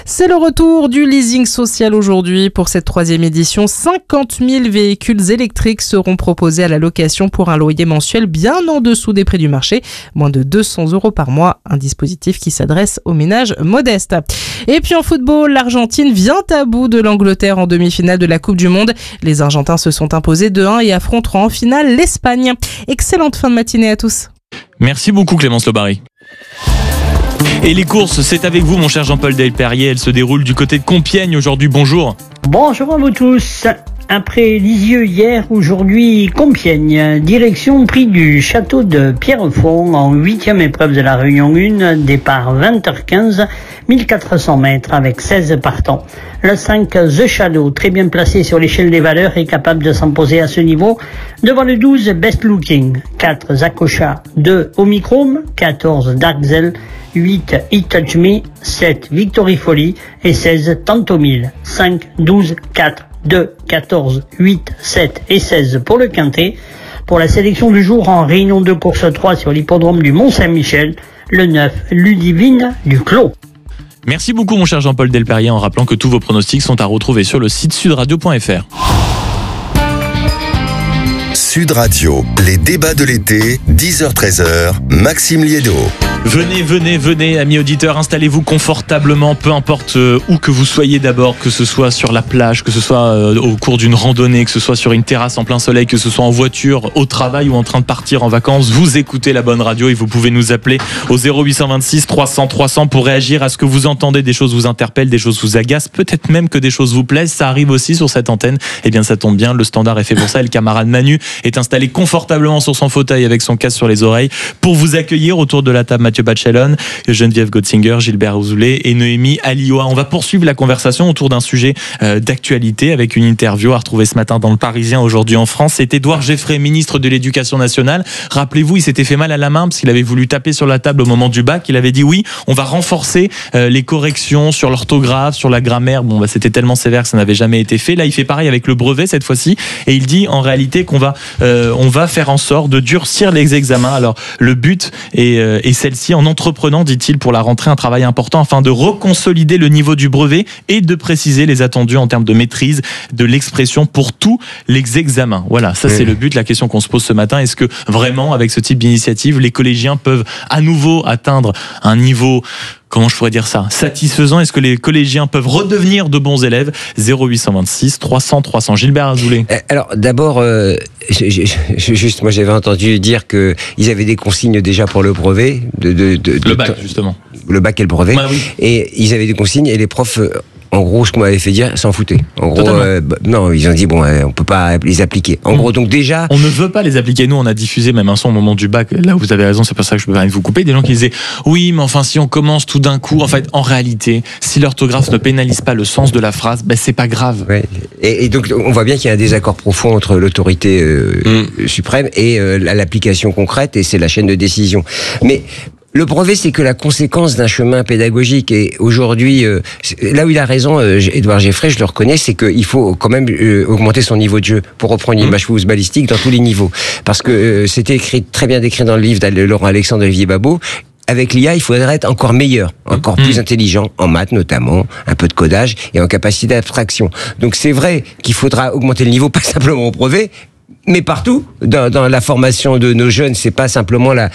C'est le retour du leasing social aujourd'hui. Pour cette 3e édition, 50 000 véhicules électriques seront proposés à la location pour un loyer mensuel bien en dessous des prix du marché, moins de 200 € par mois, un dispositif qui s'adresse aux ménages modestes. Et puis en football, l'Argentine vient à bout de l'Angleterre en demi-finale de la Coupe du Monde. Les Argentins se sont imposés 2-1 et affronteront en finale l'Espagne. Excellente fin de matinée à tous. Merci beaucoup Clémence Lobary. Et les courses, c'est avec vous mon cher Jean-Paul Delperrier. Elles se déroulent du côté de Compiègne aujourd'hui. Bonjour. Bonjour à vous tous. Après Lisieux hier, aujourd'hui Compiègne. Direction prix du château de Pierrefonds en 8e épreuve de la Réunion 1. Départ 20h15, 1400 mètres avec 16 partants. Le 5 The Shadow, très bien placé sur l'échelle des valeurs, est capable de s'imposer à ce niveau. Devant le 12 Best Looking, 4 Zakocha, 2 Omicron, 14 Darkzel, 8 It Touch Me, 7 Victory Folly et 16 Tantomil. 5, 12, 4, 2, 14, 8, 7 et 16 pour le quintet. Pour la sélection du jour en réunion de course 3 sur l'hippodrome du Mont-Saint-Michel, le 9 Ludivine du Clos. Merci beaucoup mon cher Jean-Paul Delperrier, en rappelant que tous vos pronostics sont à retrouver sur le site sudradio.fr. Sud Radio, les débats de l'été, 10h-13h, Maxime Liédo. Venez, amis auditeurs, installez-vous confortablement, peu importe où que vous soyez d'abord, que ce soit sur la plage, que ce soit au cours d'une randonnée, que ce soit sur une terrasse en plein soleil, que ce soit en voiture, au travail ou en train de partir en vacances, vous écoutez la bonne radio et vous pouvez nous appeler au 0826 300 300 pour réagir à ce que vous entendez, des choses vous interpellent, des choses vous agacent, peut-être même que des choses vous plaisent, ça arrive aussi sur cette antenne. Eh bien ça tombe bien, le standard est fait pour ça et le camarade Manu est installé confortablement sur son fauteuil avec son casque sur les oreilles pour vous accueillir autour de la table. Mathieu Bachelon, Geneviève Gotzinger, Gilbert Ouzoulet et Noémie Alioua. On va poursuivre la conversation autour d'un sujet d'actualité avec une interview à retrouver ce matin dans le Parisien aujourd'hui en France. C'est Édouard Geffray, ministre de l'Éducation nationale. Rappelez-vous, il s'était fait mal à la main parce qu'il avait voulu taper sur la table au moment du bac. Il avait dit oui, on va renforcer les corrections sur l'orthographe, sur la grammaire. Bon, c'était tellement sévère que ça n'avait jamais été fait. Là, il fait pareil avec le brevet cette fois-ci et il dit en réalité qu'on va on va faire en sorte de durcir les examens. Alors, le but est celle-ci, en entreprenant, dit-il, pour la rentrée, un travail important afin de reconsolider le niveau du brevet et de préciser les attendus en termes de maîtrise de l'expression pour tous les examens. Voilà, ça c'est le but. La question qu'on se pose ce matin, est-ce que vraiment, avec ce type d'initiative, les collégiens peuvent à nouveau atteindre un niveau, comment je pourrais dire ça, satisfaisant? Est-ce que les collégiens peuvent redevenir de bons élèves? 0826 300 300. Gilbert Azoulay. Alors d'abord, juste, moi j'avais entendu dire que ils avaient des consignes déjà pour le brevet, le bac justement. Le bac et le brevet, oui. Et ils avaient des consignes et les profs. En gros, ce qu'on m'avait fait dire, s'en foutaient. En gros, non, ils ont dit bon, on peut pas les appliquer. En gros, donc déjà, on ne veut pas les appliquer. Nous, on a diffusé même un son au moment du bac. Là où vous avez raison, c'est pour ça que je peux pas vous couper. Des gens qui disaient oui, mais enfin, si on commence tout d'un coup, en fait, en réalité, si l'orthographe ne pénalise pas le sens de la phrase, ben c'est pas grave. Ouais. Et donc, on voit bien qu'il y a un désaccord profond entre l'autorité suprême et l'application concrète, et c'est la chaîne de décision. Mais le brevet, c'est que la conséquence d'un chemin pédagogique. Et aujourd'hui, là où il a raison, Édouard Geffray, je le reconnais, c'est qu'il faut quand même augmenter son niveau de jeu pour reprendre une image footballistique dans tous les niveaux. Parce que c'était très bien décrit dans le livre de Laurent Alexandre et Olivier Babot. Avec l'IA, il faudrait être encore meilleur, encore plus intelligent, en maths notamment, un peu de codage et en capacité d'abstraction. Donc c'est vrai qu'il faudra augmenter le niveau, pas simplement au brevet, mais partout, dans la formation de nos jeunes, c'est pas simplement la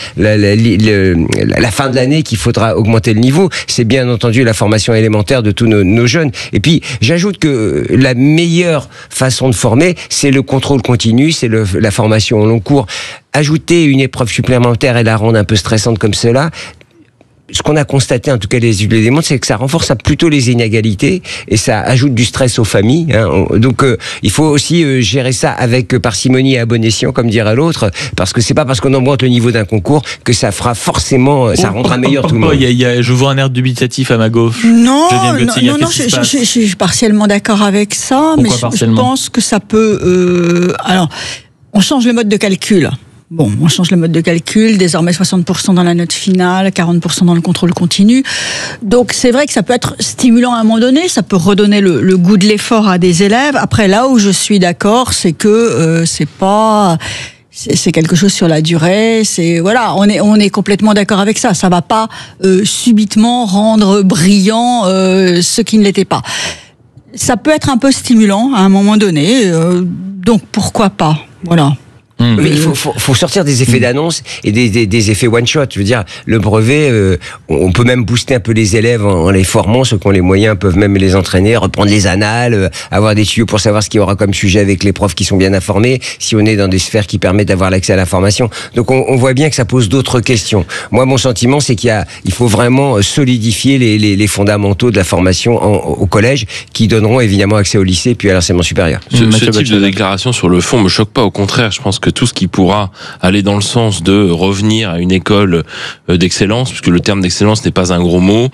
fin de l'année qu'il faudra augmenter le niveau, c'est bien entendu la formation élémentaire de tous nos jeunes. Et puis, j'ajoute que la meilleure façon de former, c'est le contrôle continu, c'est la formation au long cours. Ajouter une épreuve supplémentaire et la rendre un peu stressante comme cela, ce qu'on a constaté, en tout cas les études le démontrent, c'est que ça renforce plutôt les inégalités et ça ajoute du stress aux familles. Donc il faut aussi gérer ça avec parcimonie et à bon escient, comme dirait l'autre, parce que c'est pas parce qu'on augmente le niveau d'un concours que ça fera forcément, ça rendra meilleur tout le monde. Je vois un air dubitatif à ma gauche. Non, je suis partiellement d'accord avec ça. Pourquoi mais je pense que ça peut. Alors, on change le mode de calcul. Bon, on change le mode de calcul, désormais 60% dans la note finale, 40% dans le contrôle continu. Donc c'est vrai que ça peut être stimulant à un moment donné, ça peut redonner le goût de l'effort à des élèves. Après, là où je suis d'accord, c'est que c'est pas C'est quelque chose sur la durée. Voilà, on est complètement d'accord avec ça. Ça va pas subitement rendre brillant ce qui ne l'était pas. Ça peut être un peu stimulant à un moment donné. Donc pourquoi pas? Voilà. Mais il faut sortir des effets d'annonce et des effets one shot. Je veux dire, le brevet, on peut même booster un peu les élèves en les formant. Ceux qui ont les moyens peuvent même les entraîner, reprendre les annales, avoir des tuyaux pour savoir ce qu'il y aura comme sujet avec les profs qui sont bien informés. Si on est dans des sphères qui permettent d'avoir l'accès à l'information, donc on voit bien que ça pose d'autres questions. Moi, mon sentiment, c'est il faut vraiment solidifier les fondamentaux de la formation au collège, qui donneront évidemment accès au lycée puis à l'enseignement supérieur. Ce type de déclaration sur le fond me choque pas. Au contraire, je pense que tout ce qui pourra aller dans le sens de revenir à une école d'excellence, puisque le terme d'excellence n'est pas un gros mot.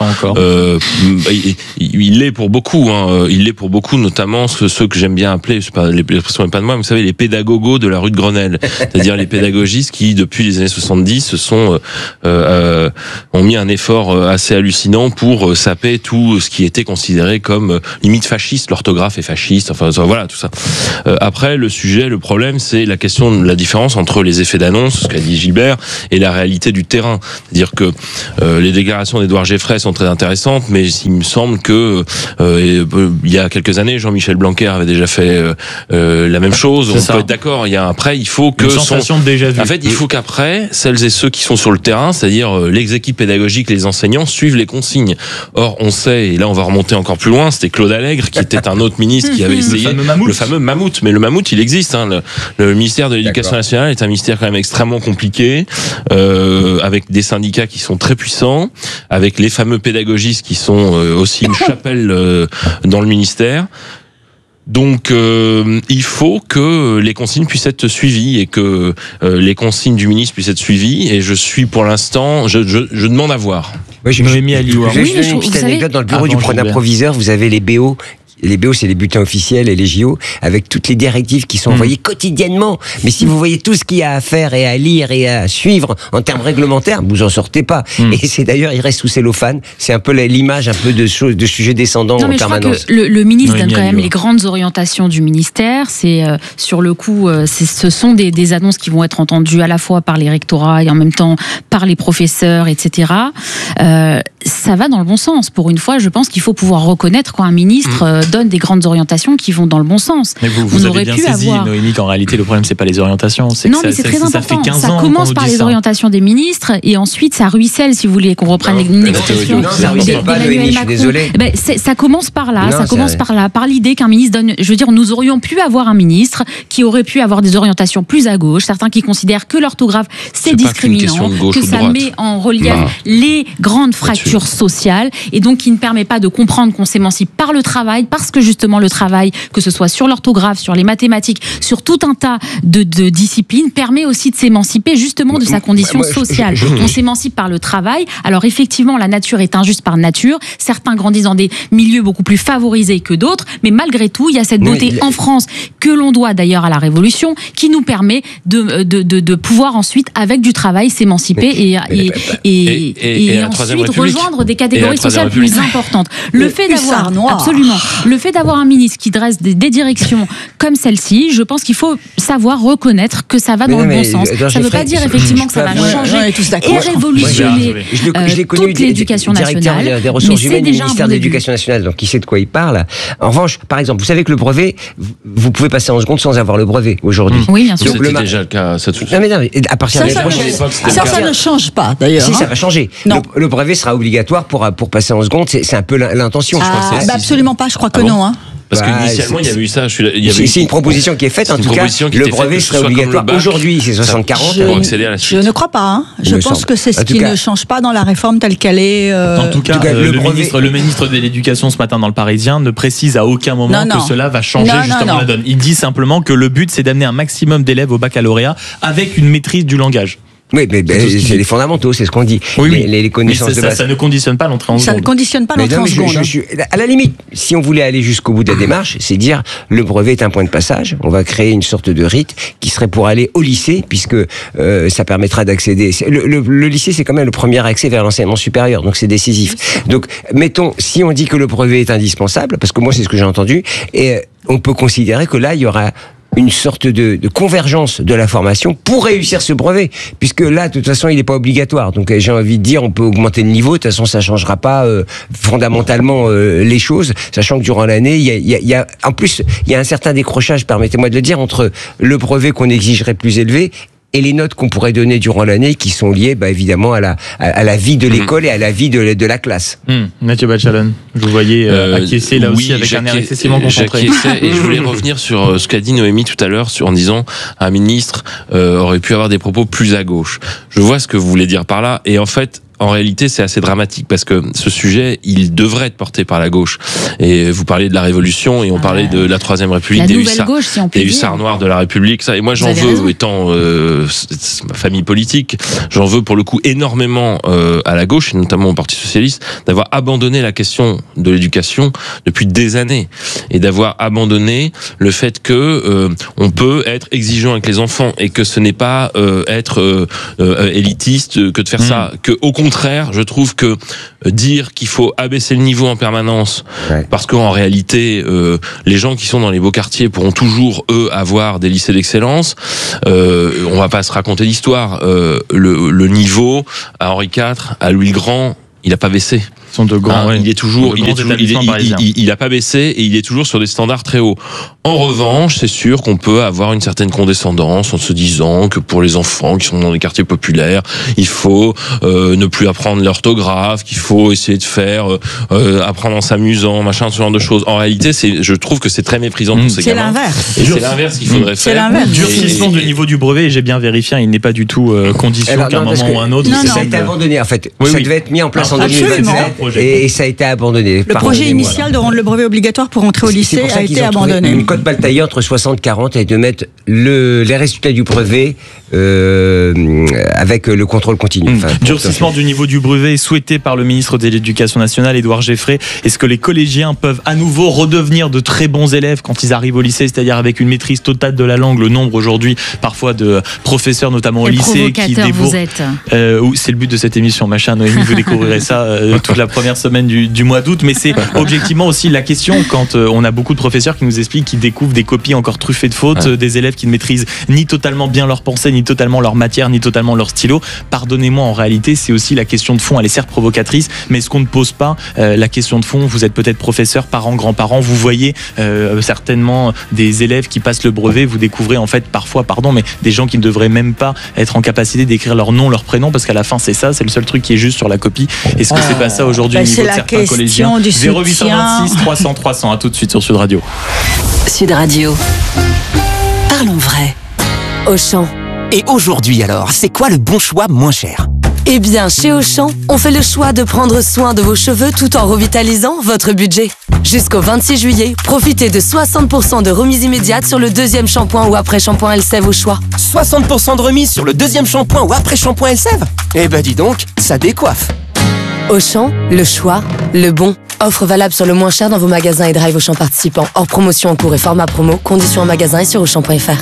Il l'est pour beaucoup. Il l'est pour beaucoup, notamment ceux que j'aime bien appeler, l'expression n'est pas de moi, mais vous savez, les pédagogos de la rue de Grenelle, c'est-à-dire les pédagogistes qui, depuis les années 70, ont mis un effort assez hallucinant pour saper tout ce qui était considéré comme limite fasciste. L'orthographe est fasciste. Enfin voilà, tout ça. Après, le problème, c'est la question de la différence entre les effets d'annonce, ce qu'a dit Gilbert, et la réalité du terrain. C'est-à-dire que les déclarations d'Édouard Geffray sont très intéressantes, mais il me semble que il y a quelques années, Jean-Michel Blanquer avait déjà fait la même chose. On peut être d'accord. Après, il faut que une sensation de déjà vu. En fait, il faut qu'après, celles et ceux qui sont sur le terrain, c'est-à-dire les équipes pédagogiques, les enseignants, suivent les consignes. Or, on sait, et là, on va remonter encore plus loin. C'était Claude Allègre qui était un autre ministre qui avait essayé le fameux mammouth. Mais le mammouth, il existe. Le ministère de l'Éducation nationale est un ministère quand même extrêmement compliqué, avec des syndicats qui sont très puissants, avec les fameux pédagogistes qui sont aussi une chapelle dans le ministère. Donc, il faut que les consignes puissent être suivies et que les consignes du ministre puissent être suivies. Et je suis pour l'instant, je demande à voir. Oui, je vais une petite anecdote. Dans le bureau du proviseur, vous avez les BO. Les BO, c'est les bulletins officiels et les JO, avec toutes les directives qui sont envoyées quotidiennement. Mais si vous voyez tout ce qu'il y a à faire et à lire et à suivre en termes réglementaires, vous en sortez pas. Et c'est d'ailleurs, il reste sous cellophane. C'est un peu l'image un peu de sujets descendants en permanence. Je crois que le ministre donne quand même les grandes orientations du ministère. C'est sur le coup, ce sont des annonces qui vont être entendues à la fois par les rectorats et en même temps par les professeurs, etc. Ça va dans le bon sens. Pour une fois, je pense qu'il faut pouvoir reconnaître quand un ministre donne des grandes orientations qui vont dans le bon sens. Mais vous avez bien saisi, Noémie, qu'en réalité, le problème, c'est pas les orientations. C'est non, mais c'est très important. Ça commence par les orientations des ministres et ensuite ça ruisselle, si vous voulez, qu'on reprenne une expression. Non, ça ruisselle pas, Noémie, je suis désolé. Ça commence par là. Ça commence par là, par l'idée qu'un ministre donne. Je veux dire, nous aurions pu avoir un ministre qui aurait pu avoir des orientations plus à gauche. Certains qui considèrent que l'orthographe, c'est discriminant, que ça met en relief les grandes fractures sociales et donc qui ne permet pas de comprendre qu'on s'émancipe par le travail, parce que justement le travail, que ce soit sur l'orthographe, sur les mathématiques, sur tout un tas de disciplines, permet aussi de s'émanciper justement de sa condition sociale. On s'émancipe par le travail. Alors effectivement, la nature est injuste par nature. Certains grandissent dans des milieux beaucoup plus favorisés que d'autres, mais malgré tout, il y a cette beauté en France que l'on doit d'ailleurs à la Révolution, qui nous permet de pouvoir ensuite, avec du travail, s'émanciper et ensuite rejoindre des catégories sociales plus importantes. Le fait d'avoir le fait d'avoir un ministre qui dresse des directions comme celle-ci, je pense qu'il faut savoir reconnaître que ça va dans le bon sens. Ça ne veut pas dire effectivement que ça va changer et révolutionner toute l'éducation nationale. Des ressources humaines du ministère de l'Éducation nationale, donc qui sait de quoi il parle. En revanche, par exemple, vous savez que le brevet, vous pouvez passer en seconde sans avoir le brevet aujourd'hui. Oui, bien sûr. C'était déjà le cas. Non, à partir de l'année prochaine. Ça ne change pas d'ailleurs. Si, ça va changer. Le brevet sera obligatoire pour passer en seconde. C'est un peu l'intention. Absolument pas, je crois que non. Parce qu'initialement, il y avait eu ça. C'est une proposition qui est faite, en tout cas. Le brevet serait obligatoire. Aujourd'hui, c'est 60-40. Je ne crois pas. Je pense que c'est ce qui ne change pas dans la réforme telle qu'elle est. En tout cas, le ministre de l'Éducation ce matin dans le Parisien ne précise à aucun moment que cela va changer justement la donne. Il dit simplement que le but, c'est d'amener un maximum d'élèves au baccalauréat avec une maîtrise du langage. Oui, mais c'est les fondamentaux, c'est ce qu'on dit. Les connaissances de base. Ça ne conditionne pas l'entrée en seconde. Ça ne conditionne pas l'entrée en seconde. À la limite, si on voulait aller jusqu'au bout de la démarche, c'est dire le brevet est un point de passage. On va créer une sorte de rite qui serait pour aller au lycée, puisque ça permettra d'accéder. Le lycée, c'est quand même le premier accès vers l'enseignement supérieur, donc c'est décisif. Donc, mettons, si on dit que le brevet est indispensable, parce que moi c'est ce que j'ai entendu, et on peut considérer que là il y aura une sorte de convergence de la formation pour réussir ce brevet, puisque là, de toute façon, il n'est pas obligatoire. Donc, j'ai envie de dire, on peut augmenter le niveau. De toute façon, ça changera pas fondamentalement les choses, sachant que durant l'année, il y a en plus, il y a un certain décrochage, permettez-moi de le dire, entre le brevet qu'on exigerait plus élevé et les notes qu'on pourrait donner durant l'année, qui sont liées, évidemment, à la vie de l'école et à la vie de la classe. Mathieu Bachalon, je vous voyais acquiescer là aussi avec un air excessivement concentré. J'acquiesçais, et je voulais revenir sur ce qu'a dit Noémie tout à l'heure, en disant un ministre aurait pu avoir des propos plus à gauche. Je vois ce que vous voulez dire par là, et en fait, en réalité, c'est assez dramatique parce que ce sujet, il devrait être porté par la gauche. Et vous parliez de la Révolution et on parlait de la Troisième République, des hussards noirs de la République. Ça. Et moi, j'en veux, étant ma famille politique, j'en veux pour le coup énormément à la gauche, et notamment au Parti Socialiste, d'avoir abandonné la question de l'éducation depuis des années et d'avoir abandonné le fait que on peut être exigeant avec les enfants et que ce n'est pas être élitiste que de faire ça, que au contraire, je trouve que dire qu'il faut abaisser le niveau en permanence, parce qu'en réalité, les gens qui sont dans les beaux quartiers pourront toujours, eux, avoir des lycées d'excellence. On va pas se raconter l'histoire. Le niveau à Henri IV, à Louis le Grand, il a pas baissé. Sont de grands, il est toujours, il a pas baissé et il est toujours sur des standards très hauts. En revanche, c'est sûr qu'on peut avoir une certaine condescendance en se disant que pour les enfants qui sont dans les quartiers populaires, il faut ne plus apprendre l'orthographe, qu'il faut essayer de faire apprendre en s'amusant, machin, ce genre de choses. En réalité, je trouve que c'est très méprisant pour ces gamins. C'est l'inverse. Et c'est l'inverse qu'il faudrait faire. Durcissement du niveau du brevet, et j'ai bien vérifié, il n'est pas du tout condition qu'à un moment ou un autre. Ça a été abandonné en fait. Ça devait être mis en place en 2027. Et ça a été abandonné. Le projet initial de rendre le brevet obligatoire pour entrer au lycée a été abandonné. Une cote bataillée entre 60-40 et de mettre les résultats du brevet avec le contrôle continu. Durcissement du niveau du brevet souhaité par le ministre de l'Éducation nationale, Édouard Geffray. Est-ce que les collégiens peuvent à nouveau redevenir de très bons élèves quand ils arrivent au lycée, c'est-à-dire avec une maîtrise totale de la langue? Le nombre aujourd'hui, parfois, de professeurs, notamment au lycée, qui débourrent. C'est le but de cette émission, machin. Noémie, vous découvrirez ça toute la première semaine du mois d'août, mais c'est objectivement aussi la question quand on a beaucoup de professeurs qui nous expliquent qu'ils découvrent des copies encore truffées de fautes, des élèves qui ne maîtrisent ni totalement bien leur pensée, ni totalement leur matière, ni totalement leur stylo. Pardonnez-moi, en réalité, c'est aussi la question de fond, elle est certes provocatrice, mais est-ce qu'on ne pose pas la question de fond? Vous êtes peut-être professeur, parents, grands-parents, vous voyez certainement des élèves qui passent le brevet, vous découvrez en fait parfois, mais des gens qui ne devraient même pas être en capacité d'écrire leur nom, leur prénom, parce qu'à la fin c'est ça, c'est le seul truc qui est juste sur la copie. Est-ce que c'est pas ça aujourd'hui au niveau de certains collégiens? 0826 300 300, à tout de suite sur Sud Radio. Sud Radio. Parlons vrai. Auchan. Et aujourd'hui alors, c'est quoi le bon choix moins cher? Eh bien, chez Auchan, on fait le choix de prendre soin de vos cheveux tout en revitalisant votre budget. Jusqu'au 26 juillet, profitez de 60% de remise immédiate sur le deuxième shampoing ou après-shampoing Elseve au choix. 60% de remise sur le deuxième shampoing ou après-shampoing Elseve? Eh ben dis donc, ça décoiffe. Auchan, le choix, le bon. Offre valable sur le moins cher dans vos magasins et drive Auchan participants. Hors promotion en cours et format promo. Conditions en magasin et sur Auchan.fr.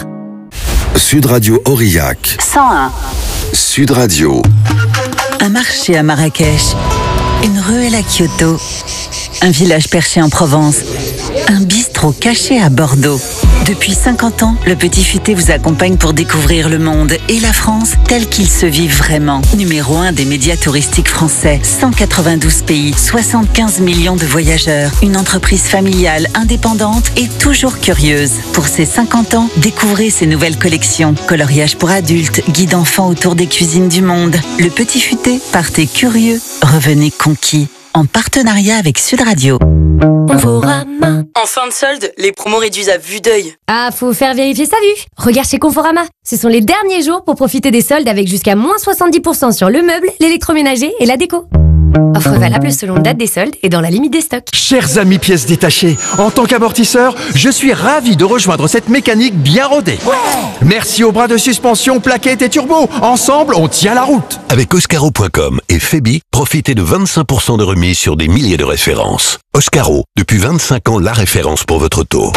Sud Radio Aurillac. 101. Sud Radio. Un marché à Marrakech, une ruelle à Kyoto, un village perché en Provence, un bistrot caché à Bordeaux. Depuis 50 ans, le Petit Futé vous accompagne pour découvrir le monde et la France tel qu'il se vit vraiment. Numéro 1 des médias touristiques français, 192 pays, 75 millions de voyageurs, une entreprise familiale, indépendante et toujours curieuse. Pour ses 50 ans, découvrez ses nouvelles collections. Coloriage pour adultes, guide enfants autour des cuisines du monde. Le Petit Futé, partez curieux, revenez conquis. En partenariat avec Sud Radio. Conforama. En fin de solde, les promos réduisent à vue d'œil. Ah, faut faire vérifier sa vue. Regarde chez Conforama. Ce sont les derniers jours pour profiter des soldes avec jusqu'à moins 70% sur le meuble, l'électroménager et la déco. Offre valable selon date des soldes et dans la limite des stocks. Chers amis pièces détachées, en tant qu'amortisseur, je suis ravi de rejoindre cette mécanique bien rodée. Merci aux bras de suspension, plaquettes et turbo. Ensemble, on tient la route. Avec Oscaro.com et Febi, profitez de 25% de remise sur des milliers de références. Oscaro, depuis 25 ans, la référence pour votre auto.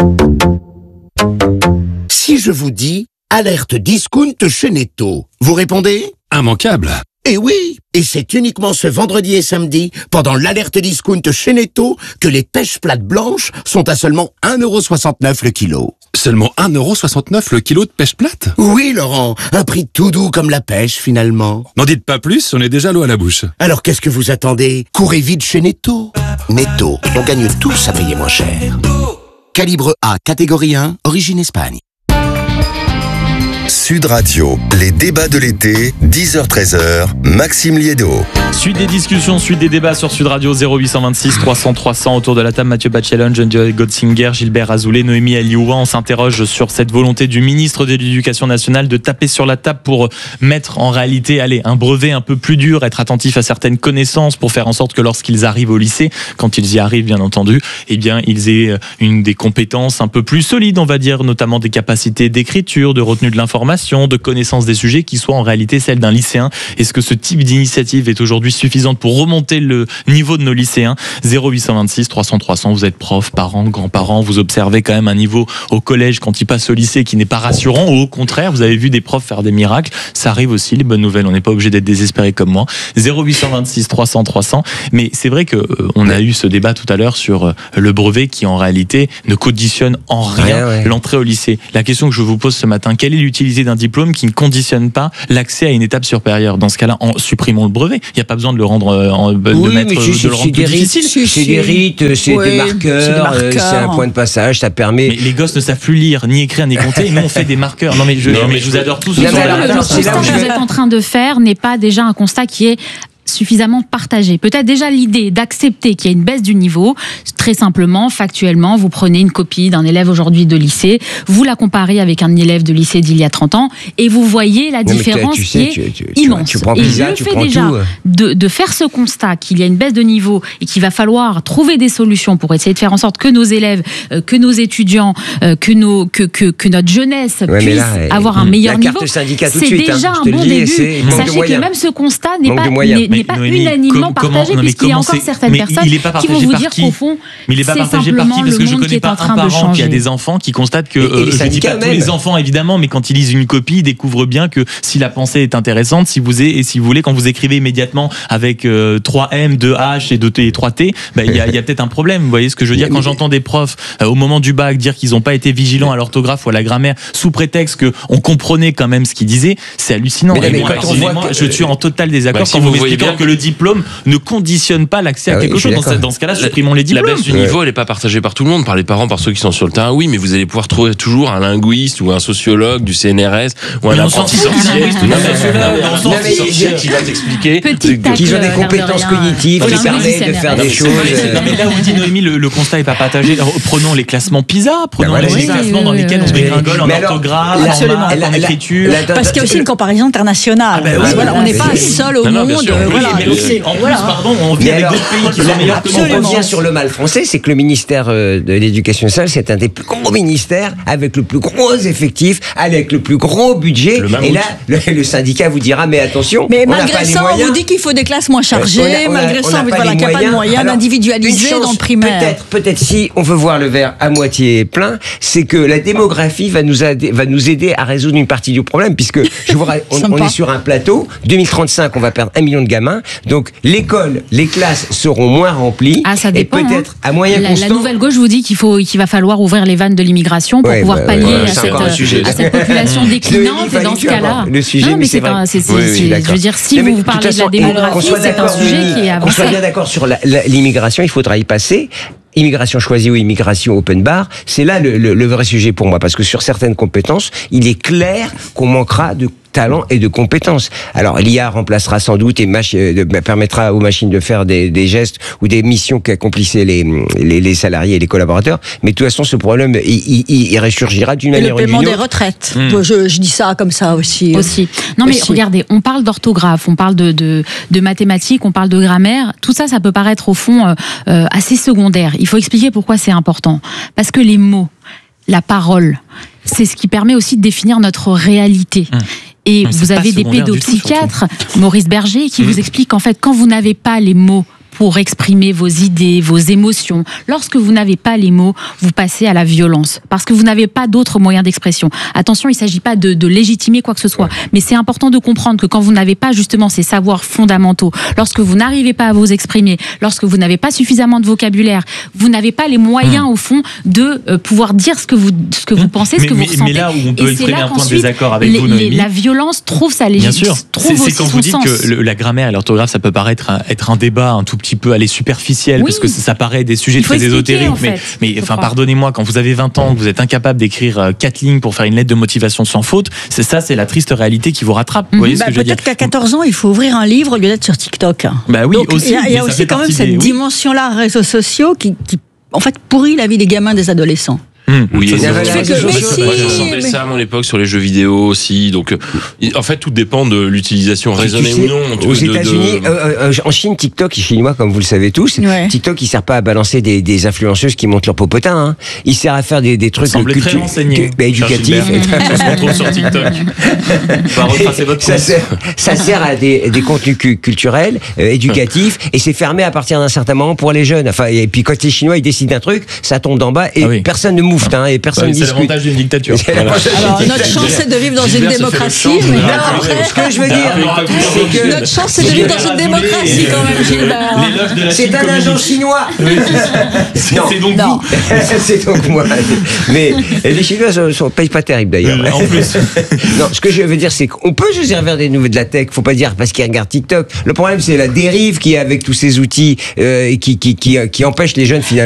Si je vous dis alerte discount chez Netto, vous répondez? Immanquable. Eh oui, et c'est uniquement ce vendredi et samedi, pendant l'alerte discount chez Netto, que les pêches plates blanches sont à seulement 1,69 € le kilo. Seulement 1,69€ le kilo de pêche plate? Oui, Laurent, un prix tout doux comme la pêche, finalement. N'en dites pas plus, on est déjà l'eau à la bouche. Alors qu'est-ce que vous attendez? Courez vite chez Netto. Netto, on gagne tous à payer moins cher. Calibre A, catégorie 1, origine Espagne. Sud Radio, les débats de l'été, 10h-13h, Maxime Liédo. Suite des discussions, suite des débats sur Sud Radio, 0826 300 300 autour de la table. Mathieu Bachelon, Geneviève Godsinger, Gilbert Azoulay, Noémie Alioua. On s'interroge sur cette volonté du ministre de l'Éducation nationale de taper sur la table pour mettre en réalité, un brevet un peu plus dur, être attentif à certaines connaissances pour faire en sorte que lorsqu'ils arrivent au lycée, quand ils y arrivent bien entendu, ils aient des compétences un peu plus solides, on va dire, notamment des capacités d'écriture, de retenue de l'information, de connaissance des sujets qui soient en réalité celles d'un lycéen. Est-ce que ce type d'initiative est aujourd'hui suffisante pour remonter le niveau de nos lycéens? 0826 300 300, vous êtes prof, parents, grands-parents, vous observez quand même un niveau au collège quand ils passent au lycée qui n'est pas rassurant, ou au contraire, vous avez vu des profs faire des miracles. Ça arrive aussi, les bonnes nouvelles, on n'est pas obligé d'être désespéré comme moi. 0826 300 300, mais c'est vrai que on a eu ce débat tout à l'heure sur le brevet qui en réalité ne conditionne en rien l'entrée au lycée. La question que je vous pose ce matin, quelle est l'utilité d'un diplôme qui ne conditionne pas l'accès à une étape supérieure? Dans ce cas-là, en supprimons le brevet. Il n'y a pas besoin de le rendre, de le rendre plus difficile. C'est des rites, c'est des marqueurs, c'est un point de passage, ça permet. Mais les gosses ne savent plus lire, ni écrire, ni compter. Nous, on fait des marqueurs. Non, mais je vous adore tous. Le constat que vous êtes en train de faire n'est pas déjà un constat qui est suffisamment partagé. Peut-être déjà l'idée d'accepter qu'il y a une baisse du niveau, très simplement, factuellement, vous prenez une copie d'un élève aujourd'hui de lycée, vous la comparez avec un élève de lycée d'il y a 30 ans, et vous voyez la différence qui est immense. Et le fait déjà de faire ce constat qu'il y a une baisse de niveau et qu'il va falloir trouver des solutions pour essayer de faire en sorte que nos élèves, que nos étudiants, que notre jeunesse puisse avoir un meilleur niveau, c'est déjà un bon début. Sachez que même ce constat n'est pas unanimement partagé, puisqu'il y a encore certaines personnes qui vont vous dire qu'au fond, mais il n'est pas partagé par qui? Parce que je ne connais pas un parent qui a des enfants qui constate que, je ne dis pas tous les enfants évidemment, mais quand ils lisent une copie, ils découvrent bien que si la pensée est intéressante, si vous voulez, quand vous écrivez immédiatement avec 3 M, 2 H et 3 T, il y a peut-être un problème. Vous voyez ce que je veux dire? Quand j'entends des profs au moment du bac dire qu'ils n'ont pas été vigilants à l'orthographe ou à la grammaire sous prétexte qu'on comprenait quand même ce qu'ils disaient, c'est hallucinant. Je suis en total désaccord quand vous m'expliquez que le diplôme ne conditionne pas l'accès à quelque chose. Dans ce cas-là, supprimons les diplômes. La baisse du niveau, elle n'est pas partagée par tout le monde, par les parents, par ceux qui sont sur le terrain. Oui, mais vous allez pouvoir trouver toujours un linguiste ou un sociologue du CNRS ou un apprenti sorcier qui va t'expliquer qu'ils ont des compétences cognitives qui permettent de faire des choses. Non, mais là où dit Noémie, le constat n'est pas partagé. Prenons les classements PISA, prenons les classements dans lesquels on se dégringole en orthographe, en écriture. Parce qu'il y a aussi une comparaison internationale. On n'est pas seul au monde. On vit avec d'autres pays qui sont meilleurs que nous. On revient sur le mal français, c'est que le ministère de l'Éducation nationale, c'est un des plus gros ministères, avec le plus gros effectif, avec le plus gros budget. Et là, le syndicat vous dira, mais attention, mais malgré ça, on vous dit qu'il faut des classes moins chargées, malgré ça, on vous dit qu'il n'y a pas de moyens d'individualiser dans le primaire. Peut-être si on veut voir le verre à moitié plein, c'est que la démographie va nous aider à résoudre une partie du problème, puisque on est sur un plateau, 2035, on va perdre 1 million de gamins, donc l'école, les classes seront moins remplies. Ça dépend, et peut-être à moyen constant. La nouvelle gauche vous dit qu'il va falloir ouvrir les vannes de l'immigration pour pouvoir pallier à cette population déclinante. Et dans ce cas-là, le sujet, mais c'est vrai. Je veux dire, si vous parlez de la démographie, c'est un sujet qui est avancé. On soit bien d'accord sur l'immigration, il faudra y passer. Immigration choisie ou immigration open bar, c'est là le vrai sujet pour moi, parce que sur certaines compétences, il est clair qu'on manquera de talent et de compétences. Alors l'IA remplacera sans doute et permettra aux machines de faire des gestes ou des missions qu'accomplissaient les salariés et les collaborateurs, mais de toute façon ce problème il ressurgira d'une manière ou d'une autre. Le paiement des retraites, je dis ça comme ça aussi. Non mais regardez, on parle d'orthographe, on parle de mathématiques, on parle de grammaire, tout ça, ça peut paraître au fond assez secondaire. Il faut expliquer pourquoi c'est important. Parce que les mots, la parole, c'est ce qui permet aussi de définir notre réalité. Et vous avez des pédopsychiatres, Maurice Berger, qui vous explique qu'en fait, quand vous n'avez pas les mots pour exprimer vos idées, vos émotions. Lorsque vous n'avez pas les mots, vous passez à la violence parce que vous n'avez pas d'autres moyens d'expression. Attention, il ne s'agit pas de légitimer quoi que ce soit, mais c'est important de comprendre que quand vous n'avez pas justement ces savoirs fondamentaux, lorsque vous n'arrivez pas à vous exprimer, lorsque vous n'avez pas suffisamment de vocabulaire, vous n'avez pas les moyens au fond de pouvoir dire ce que vous pensez, ce que vous ressentez. Mais là où on peut exprimer un point de désaccord avec vous, Noémie, la violence trouve sa légitimité. Bien sûr, c'est quand vous dites que la grammaire et l'orthographe, ça peut paraître être un débat un tout petit peu superficiel, parce que ça paraît des sujets très ésotériques. Mais enfin, pardonnez-moi, quand vous avez 20 ans, que vous êtes incapable d'écrire 4 lignes pour faire une lettre de motivation sans faute, c'est la triste réalité qui vous rattrape. Vous voyez ce que je veux dire ? Peut-être qu'à 14 ans, il faut ouvrir un livre au lieu d'être sur TikTok. Bah oui, donc, aussi. Il y a aussi quand même cette dimension-là, réseaux sociaux, qui en fait pourrit la vie des gamins, des adolescents. Oui, moi j'ai ressenti ça à mon époque sur les jeux vidéo aussi. Donc, en fait, tout dépend de l'utilisation raisonnée ou non. Aux États-Unis, en Chine, TikTok est chinois, comme vous le savez tous. TikTok, il sert pas à balancer des influenceuses qui montent leur popotin. Hein. Il sert à faire des trucs très renseigné, éducatifs. Ça se retrouve sur TikTok. On va retracer votre compte. Ça sert à des contenus culturels, éducatifs, et c'est fermé à partir d'un certain moment pour les jeunes. Enfin, et puis quand les Chinois ils décident d'un truc, ça tombe d'en bas et personne ne mouffe. Et personne c'est l'avantage d'une dictature. Alors notre chance c'est de vivre dans une démocratie. Ce que je veux dire, c'est que notre chance c'est de vivre dans une démocratie quand même, Gilbert. C'est un agent chinois. C'est donc vous. C'est donc moi. Mais les Chinois ne payent pas terrible d'ailleurs. En plus. Non, ce que je veux dire, c'est qu'on peut se servir des nouvelles de la tech. Faut pas dire parce qu'ils regardent TikTok. Le problème, c'est la dérive qui est avec tous ces outils et qui empêche les jeunes finalement